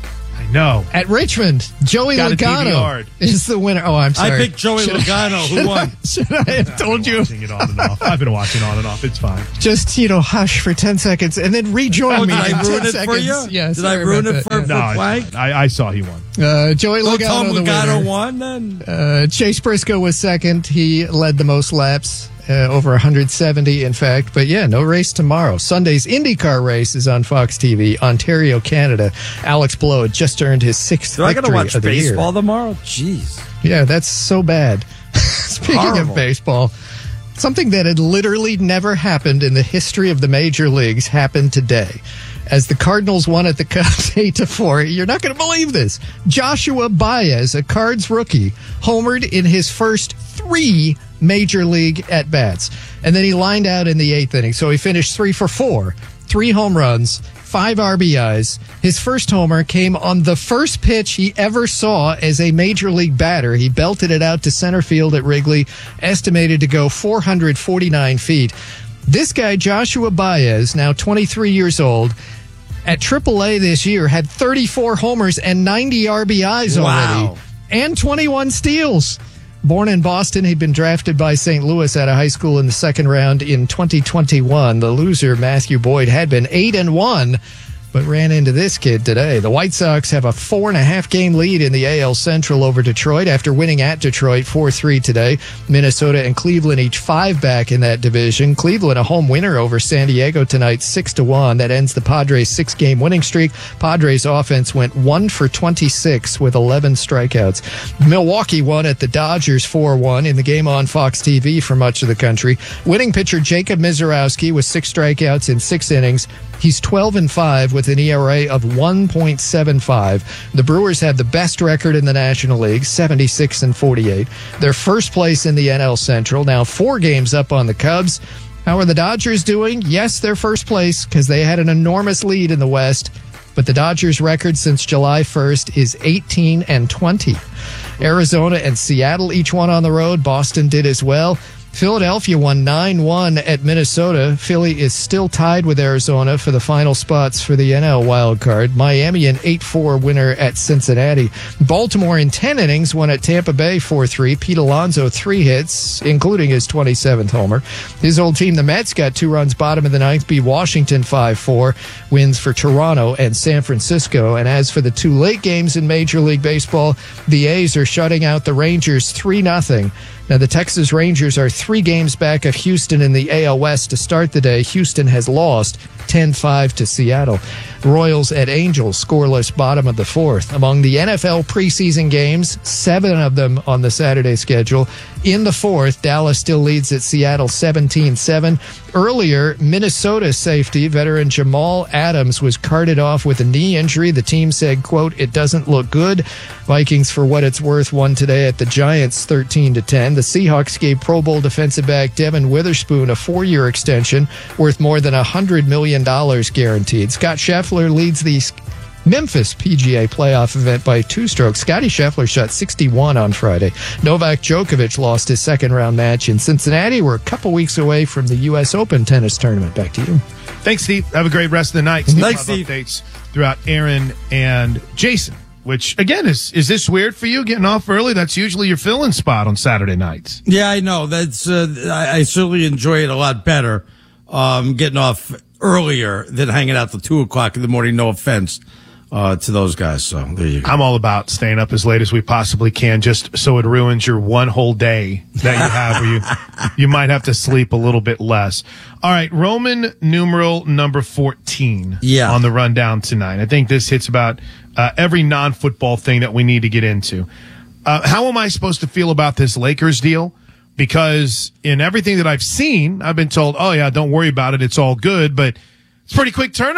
No. At Richmond, Joey Got Logano is the winner. Oh, I'm sorry. I picked Joey should Logano. I, Who won? Should I have told you? Watching it on and off. I've been watching on and off. It's fine. Just, you know, hush for ten seconds and then rejoin Oh, me. did I in ruin ten it seconds. for you? Yeah, Did I sorry ruin about it that. for, Yeah. for No, Plank? I, I saw he won. Uh, Joey Well, Logano, Tom the Logano winner. won then. Uh, Chase Briscoe was second. He led the most laps, uh, over one hundred seventy, in fact. But yeah, no race tomorrow. Sunday's IndyCar race is on Fox T V. Ontario, Canada. Alex Blow just earned his sixth Do I got to victory watch of the year. baseball tomorrow? Jeez. Yeah, that's so bad. Speaking Horrible. of baseball, something that had literally never happened in the history of the major leagues happened today. As the Cardinals won at the Cubs eight to four, you're not going to believe this. Joshua Baez, a Cards rookie, homered in his first three major league at bats. And then he lined out in the eighth inning. So he finished three for four, three home runs, five R B Is. His first homer came on the first pitch he ever saw as a major league batter. He belted it out to center field at Wrigley, estimated to go four hundred forty-nine feet. This guy, Joshua Baez, now twenty-three years old, at triple A this year, had thirty-four homers and ninety R B Is already. Wow. And twenty-one steals. Born in Boston, he'd been drafted by Saint Louis out of high school in the second round in twenty twenty-one. The loser, Matthew Boyd, had been eight and one, but ran into this kid today. The White Sox have a four and a half game lead in the A L Central over Detroit after winning at Detroit four three today. Minnesota and Cleveland each five back in that division. Cleveland a home winner over San Diego tonight, six to one. That ends the Padres six game winning streak. Padres offense went one for twenty-six with eleven strikeouts. Milwaukee won at the Dodgers four one in the game on Fox T V for much of the country. Winning pitcher Jacob Mizorowski with six strikeouts in six innings. He's twelve and five with an E R A of one point seven five. The Brewers have the best record in the National League, seventy-six and forty-eight. They're first place in the N L Central, now four games up on the Cubs. How are the Dodgers doing? Yes, they're first place because they had an enormous lead in the West. But the Dodgers' record since July first is eighteen and twenty. Arizona and Seattle each won on the road. Boston did as well. Philadelphia won nine one at Minnesota. Philly is still tied with Arizona for the final spots for the N L wild card. Miami an eight four winner at Cincinnati. Baltimore in ten innings won at Tampa Bay four three. Pete Alonso three hits, including his twenty-seventh homer. His old team, the Mets, got two runs bottom of the ninth, beat Washington five four. Wins for Toronto and San Francisco. And as for the two late games in Major League Baseball, the A's are shutting out the Rangers three nothing. Now, the Texas Rangers are three games back of Houston in the A L West to start the day. Houston has lost ten five to Seattle. Royals at Angels, scoreless bottom of the fourth. Among the N F L preseason games, seven of them on the Saturday schedule. In the fourth, Dallas still leads at Seattle seventeen seven. Earlier, Minnesota safety veteran Jamal Adams was carted off with a knee injury. The team said, quote, "It doesn't look good." Vikings, for what it's worth, won today at the Giants thirteen to ten. The Seahawks gave Pro Bowl defensive back Devin Witherspoon a four-year extension worth more than one hundred million dollars guaranteed. Scott Scheffler leads the Memphis P G A playoff event by two strokes. Scotty Scheffler shot sixty-one on Friday. Novak Djokovic lost his second round match in Cincinnati. We're a couple weeks away from the U S Open tennis tournament. Back to you. Thanks, Steve. Have a great rest of the night. Steve, Thanks, Steve. Updates throughout Aaron and Jason, which, again, is is this weird for you, getting off early? That's usually your fill-in spot on Saturday nights. Yeah, I know. That's uh, I, I certainly enjoy it a lot better um, getting off earlier than hanging out till two o'clock in the morning. No offense uh, to those guys. So there you go. I'm all about staying up as late as we possibly can, just so it ruins your one whole day that you have where you, you might have to sleep a little bit less. All right, Roman numeral number fourteen yeah. on the rundown tonight. I think this hits about uh, every non-football thing that we need to get into. Uh, how am I supposed to feel about this Lakers deal? Because in everything that I've seen, I've been told, oh, yeah, don't worry about it. It's all good. But it's a pretty quick turnaround.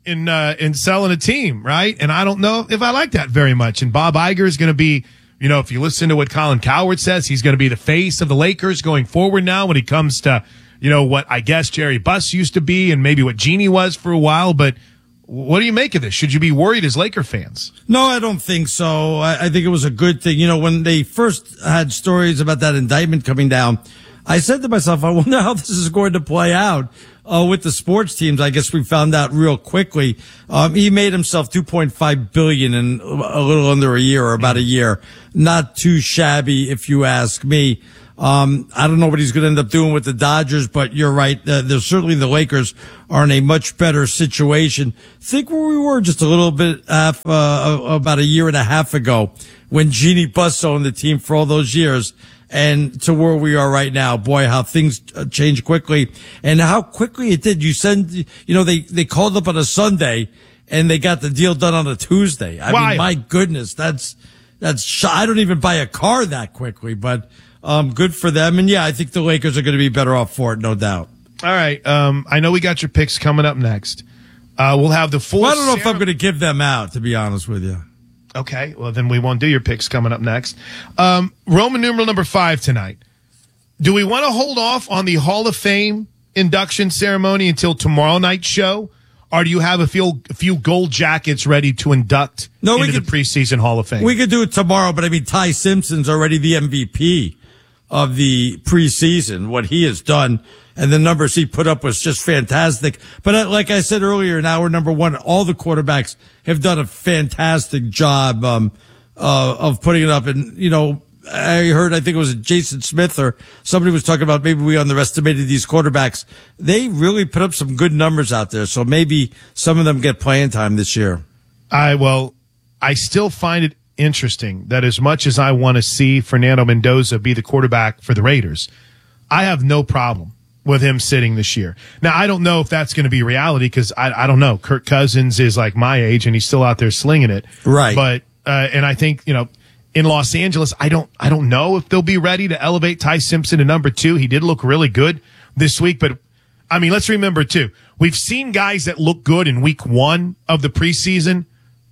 in uh, in selling a team, right? And I don't know if I like that very much. And Bob Iger is going to be, you know, if you listen to what Colin Cowherd says, he's going to be the face of the Lakers going forward now when he comes to, you know, what I guess Jerry Buss used to be and maybe what Jeannie was for a while. But what do you make of this? Should you be worried as Laker fans? No, I don't think so. I, I think it was a good thing. You know, when they first had stories about that indictment coming down, I said to myself, I wonder how this is going to play out uh, with the sports teams. I guess we found out real quickly. Um, he made himself two point five billion dollars in a little under a year or about a year. Not too shabby, if you ask me. Um, I don't know what he's going to end up doing with the Dodgers, but you're right. Uh, there's certainly the Lakers are in a much better situation. Think where we were just a little bit half, uh, about a year and a half ago when Jeannie Buss owned the team for all those years and to where we are right now. Boy, how things change quickly and how quickly it did. You send, you know, they, they called up on a Sunday and they got the deal done on a Tuesday. I Why? mean, my goodness, that's, that's, sh- I don't even buy a car that quickly, but Um, good for them. And yeah, I think the Lakers are going to be better off for it, no doubt. All right. Um, I know we got your picks coming up next. Uh, we'll have the full. Well, I don't know Sarah- if I'm going to give them out, to be honest with you. Okay. Well, then we won't do your picks coming up next. Um, Roman numeral number five tonight. Do we want to hold off on the Hall of Fame induction ceremony until tomorrow night's show? Or do you have a few, a few gold jackets ready to induct no, into we could, the preseason Hall of Fame? We could do it tomorrow, but I mean, Ty Simpson's already the M V P of the preseason, what he has done, and the numbers he put up was just fantastic. But uh, like I said earlier, in hour number one, all the quarterbacks have done a fantastic job um, uh, of putting it up. And, you know, I heard, I think it was Jason Smith or somebody was talking about maybe we underestimated these quarterbacks. They really put up some good numbers out there, so maybe some of them get playing time this year. I, well, I still find it interesting that as much as I want to see Fernando Mendoza be the quarterback for the Raiders, I have no problem with him sitting this year. Now, I don't know if that's going to be reality because I, I don't know. Kirk Cousins is like my age and he's still out there slinging it. Right. But, uh, and I think, you know, in Los Angeles, I don't, I don't know if they'll be ready to elevate Ty Simpson to number two. He did look really good this week, but I mean, let's remember too, we've seen guys that look good in week one of the preseason,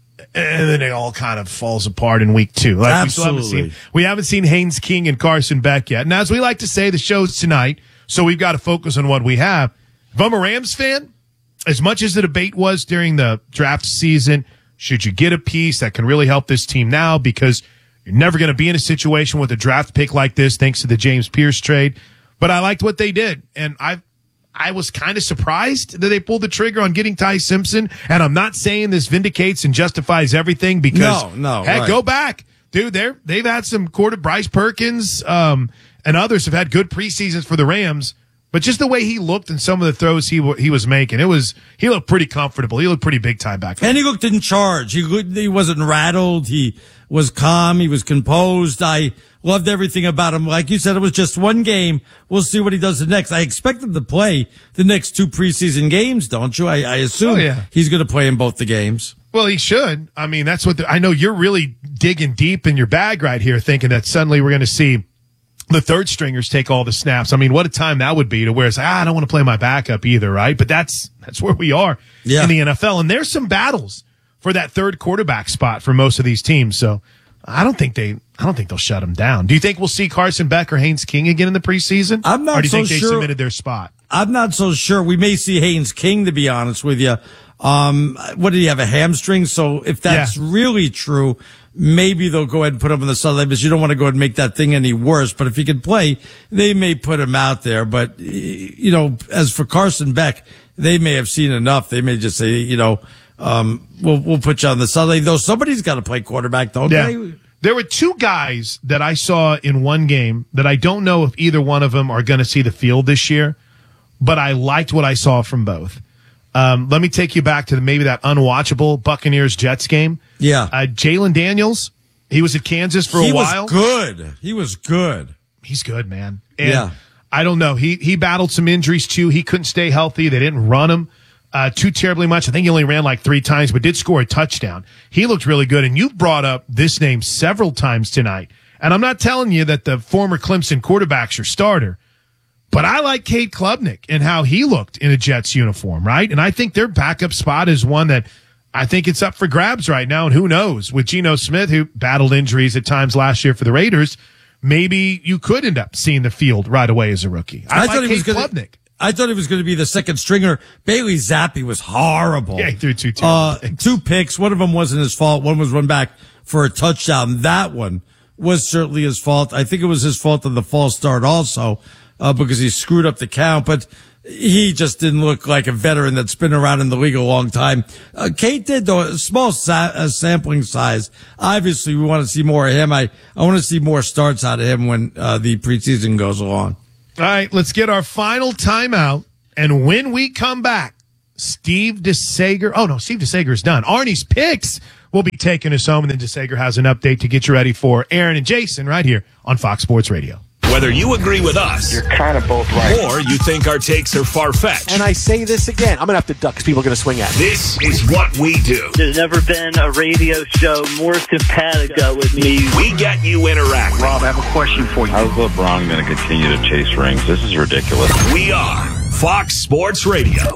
and then it all kind of falls apart in week two. Like Absolutely. We, still haven't seen, we haven't seen Haynes King and Carson Beck yet. And as we like to say, the show's tonight, so we've got to focus on what we have. If I'm a Rams fan, as much as the debate was during the draft season, should you get a piece that can really help this team now? Because you're never going to be in a situation with a draft pick like this thanks to the James Pierce trade. But I liked what they did. And I I was kind of surprised that they pulled the trigger on getting Ty Simpson. And I'm not saying this vindicates and justifies everything because, no, no, heck, right. go back. Dude, they're, they've had some quarter, Bryce Perkins um, and others have had good preseasons for the Rams. But just the way he looked and some of the throws he he was making, it was he looked pretty comfortable. He looked pretty big time back there. And he looked in charge. He he wasn't rattled. He was calm. He was composed. I loved everything about him. Like you said, it was just one game. We'll see what he does the next. I expect him to play the next two preseason games, don't you? I, I assume oh, yeah. he's going to play in both the games. Well, he should. I mean, that's what the, I know. You're really digging deep in your bag right here, thinking that suddenly we're going to see the third stringers take all the snaps. I mean, what a time that would be to where it's like, ah, I don't want to play my backup either, right? But that's that's where we are yeah. in the N F L. And there's some battles for that third quarterback spot for most of these teams. So I don't think they I don't think they'll shut them down. Do you think we'll see Carson Beck or Haynes King again in the preseason? I'm not or do you so think they sure. submitted their spot? I'm not so sure. We may see Haynes King, to be honest with you. Um, what did he have, a hamstring? So if that's yeah. really true, maybe they'll go ahead and put him on the sideline because you don't want to go ahead and make that thing any worse. But if he can play, they may put him out there. But, you know, as for Carson Beck, they may have seen enough. They may just say, you know, um, we'll, we'll put you on the sideline. Though somebody's got to play quarterback, don't yeah. they? There were two guys that I saw in one game that I don't know if either one of them are going to see the field this year, but I liked what I saw from both. Um, let me take you back to the, maybe that unwatchable Buccaneers-Jets game. Yeah. Uh, Jalen Daniels, he was at Kansas for he a while. He was good. He was good. He's good, man. And yeah. I don't know. He he battled some injuries, too. He couldn't stay healthy. They didn't run him uh, too terribly much. I think he only ran like three times, but did score a touchdown. He looked really good. And you've brought up this name several times tonight. And I'm not telling you that the former Clemson quarterback's your starter, But I like Cade Klubnik and how he looked in a Jets uniform, right? And I think their backup spot is one that I think it's up for grabs right now. And who knows, with Geno Smith, who battled injuries at times last year for the Raiders, maybe you could end up seeing the field right away as a rookie. I, I like thought he was Cade Klubnik. I thought he was going to be the second stringer. Bailey Zappi was horrible. Yeah, he threw two uh, picks. Two picks. One of them wasn't his fault. One was run back for a touchdown. That one was certainly his fault. I think it was his fault on the false start also, uh, because he screwed up the count. But he just didn't look like a veteran that's been around in the league a long time. Uh, Kate did, though, a small sa- uh, sampling size. Obviously, we want to see more of him. I, I want to see more starts out of him when uh, the preseason goes along. All right, let's get our final timeout. And when we come back, Steve DeSager. Oh, no, Steve DeSager's done. Arnie's picks will be taking us home. And then DeSager has an update to get you ready for Aaron and Jason right here on Fox Sports Radio. Whether you agree with us, you're kind of both right, or you think our takes are far-fetched. And I say this again, I'm going to have to duck because people are going to swing at me. This is what we do. There's never been a radio show more simpatico with me. We get you interacting. Rob, I have a question for you. How's LeBron going to continue to chase rings? This is ridiculous. We are Fox Sports Radio.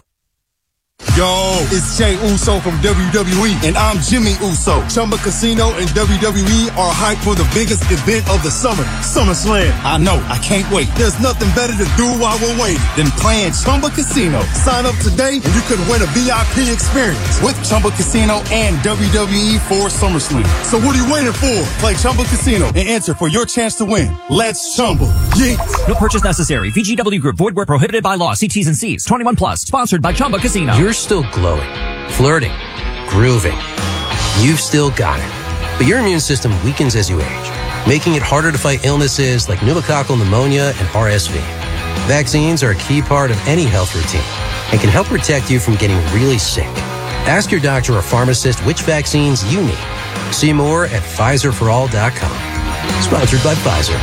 Yo, it's Jay Uso from W W E, and I'm Jimmy Uso. Chumba Casino and W W E are hyped for the biggest event of the summer, SummerSlam. I know, I can't wait. There's nothing better to do while we're waiting than playing Chumba Casino. Sign up today, and you could win a V I P experience with Chumba Casino and W W E for SummerSlam. So what are you waiting for? Play Chumba Casino and enter for your chance to win. Let's Chumba. Yeah. No purchase necessary. V G W Group. Void where prohibited by law. See T's and C's. twenty-one plus. Sponsored by Chumba Casino. You're still glowing, flirting, grooving. You've still got it. But your immune system weakens as you age, making it harder to fight illnesses like pneumococcal pneumonia and R S V. Vaccines are a key part of any health routine and can help protect you from getting really sick. Ask your doctor or pharmacist which vaccines you need. See more at Pfizer for all dot com. Sponsored by Pfizer.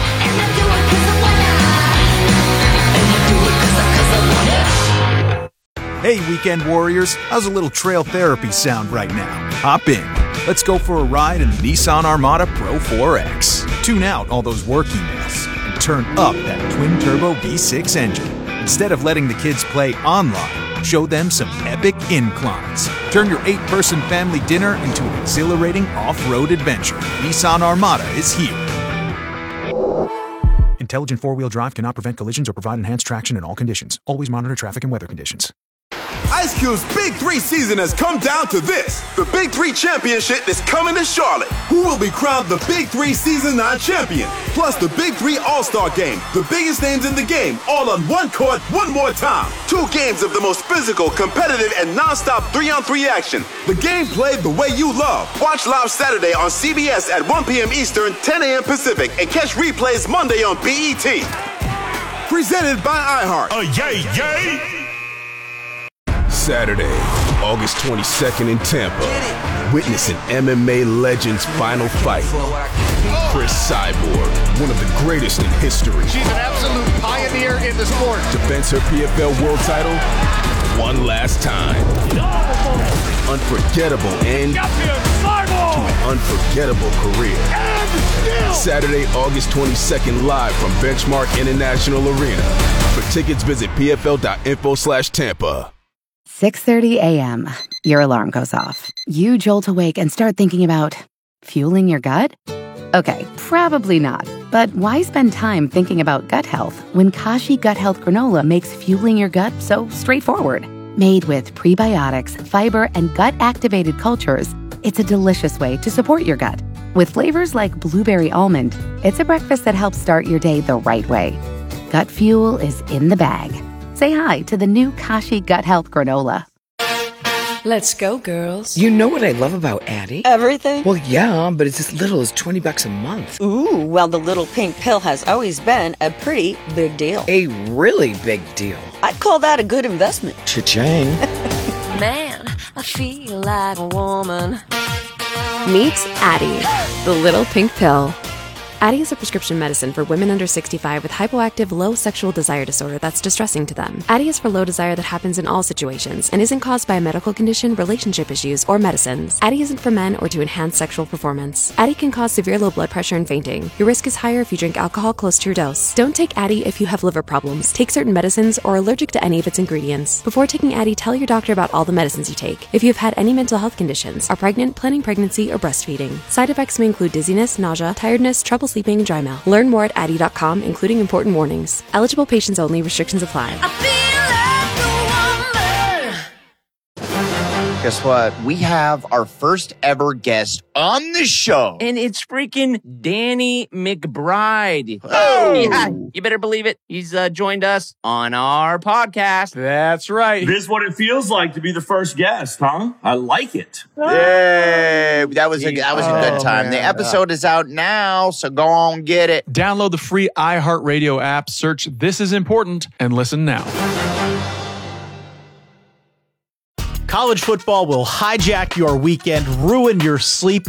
Hey, weekend warriors, how's a little trail therapy sound right now? Hop in. Let's go for a ride in the Nissan Armada Pro four X. Tune out all those work emails and turn up that twin-turbo V six engine. Instead of letting the kids play online, show them some epic inclines. Turn your eight-person family dinner into an exhilarating off-road adventure. Nissan Armada is here. Intelligent four-wheel drive cannot prevent collisions or provide enhanced traction in all conditions. Always monitor traffic and weather conditions. Ice Cube's Big Three season has come down to this. The Big Three Championship is coming to Charlotte. Who will be crowned the Big Three Season nine champion? Plus the Big Three All-Star Game. The biggest names in the game, all on one court, one more time. Two games of the most physical, competitive, and non-stop three-on-three action. The game played the way you love. Watch live Saturday on C B S at one p.m. Eastern, ten a.m. Pacific, and catch replays Monday on B E T. Presented by iHeart. Oh, yay, yay! Saturday, August twenty-second in Tampa. Witness an M M A legend's final fight. Chris Cyborg, one of the greatest in history. She's an absolute pioneer in the sport. Defends her P F L world title one last time. Unforgettable end to an unforgettable career. Saturday, August twenty-second, live from Benchmark International Arena. For tickets, visit pfl.info slash Tampa. six thirty a.m. Your alarm goes off. You jolt awake and start thinking about fueling your gut? Okay, probably not. But why spend time thinking about gut health when Kashi Gut Health Granola makes fueling your gut so straightforward? Made with prebiotics, fiber, and gut-activated cultures, it's a delicious way to support your gut. With flavors like blueberry almond, it's a breakfast that helps start your day the right way. Gut fuel is in the bag. Say hi to the new Kashi Gut Health Granola. Let's go, girls. You know what I love about Addie? Everything? Well, yeah, but it's as little as twenty bucks a month. Ooh, well, the little pink pill has always been a pretty big deal. A really big deal. I'd call that a good investment. Cha-ching. Man, I feel like a woman. Meet Addie, the little pink pill. Addyi is a prescription medicine for women under sixty-five with hypoactive low sexual desire disorder that's distressing to them. Addyi is for low desire that happens in all situations and isn't caused by a medical condition, relationship issues, or medicines. Addyi isn't for men or to enhance sexual performance. Addyi can cause severe low blood pressure and fainting. Your risk is higher if you drink alcohol close to your dose. Don't take Addyi if you have liver problems, take certain medicines, or are allergic to any of its ingredients. Before taking Addyi, tell your doctor about all the medicines you take. If you have had any mental health conditions, are pregnant, planning pregnancy, or breastfeeding. Side effects may include dizziness, nausea, tiredness, trouble sleeping, and dry mouth. Learn more at addyi dot com, including important warnings. Eligible patients only. Restrictions apply. Guess what? We have our first ever guest on the show. And it's freaking Danny McBride. Oh! Yeah, you better believe it. He's uh, joined us on our podcast. That's right. This is what it feels like to be the first guest, huh? I like it. Yay! That was a, that was a good Oh, time. man. The episode is out now, so go on get it. Download the free iHeartRadio app, search This Is Important, and listen now. College football will hijack your weekend, ruin your sleep,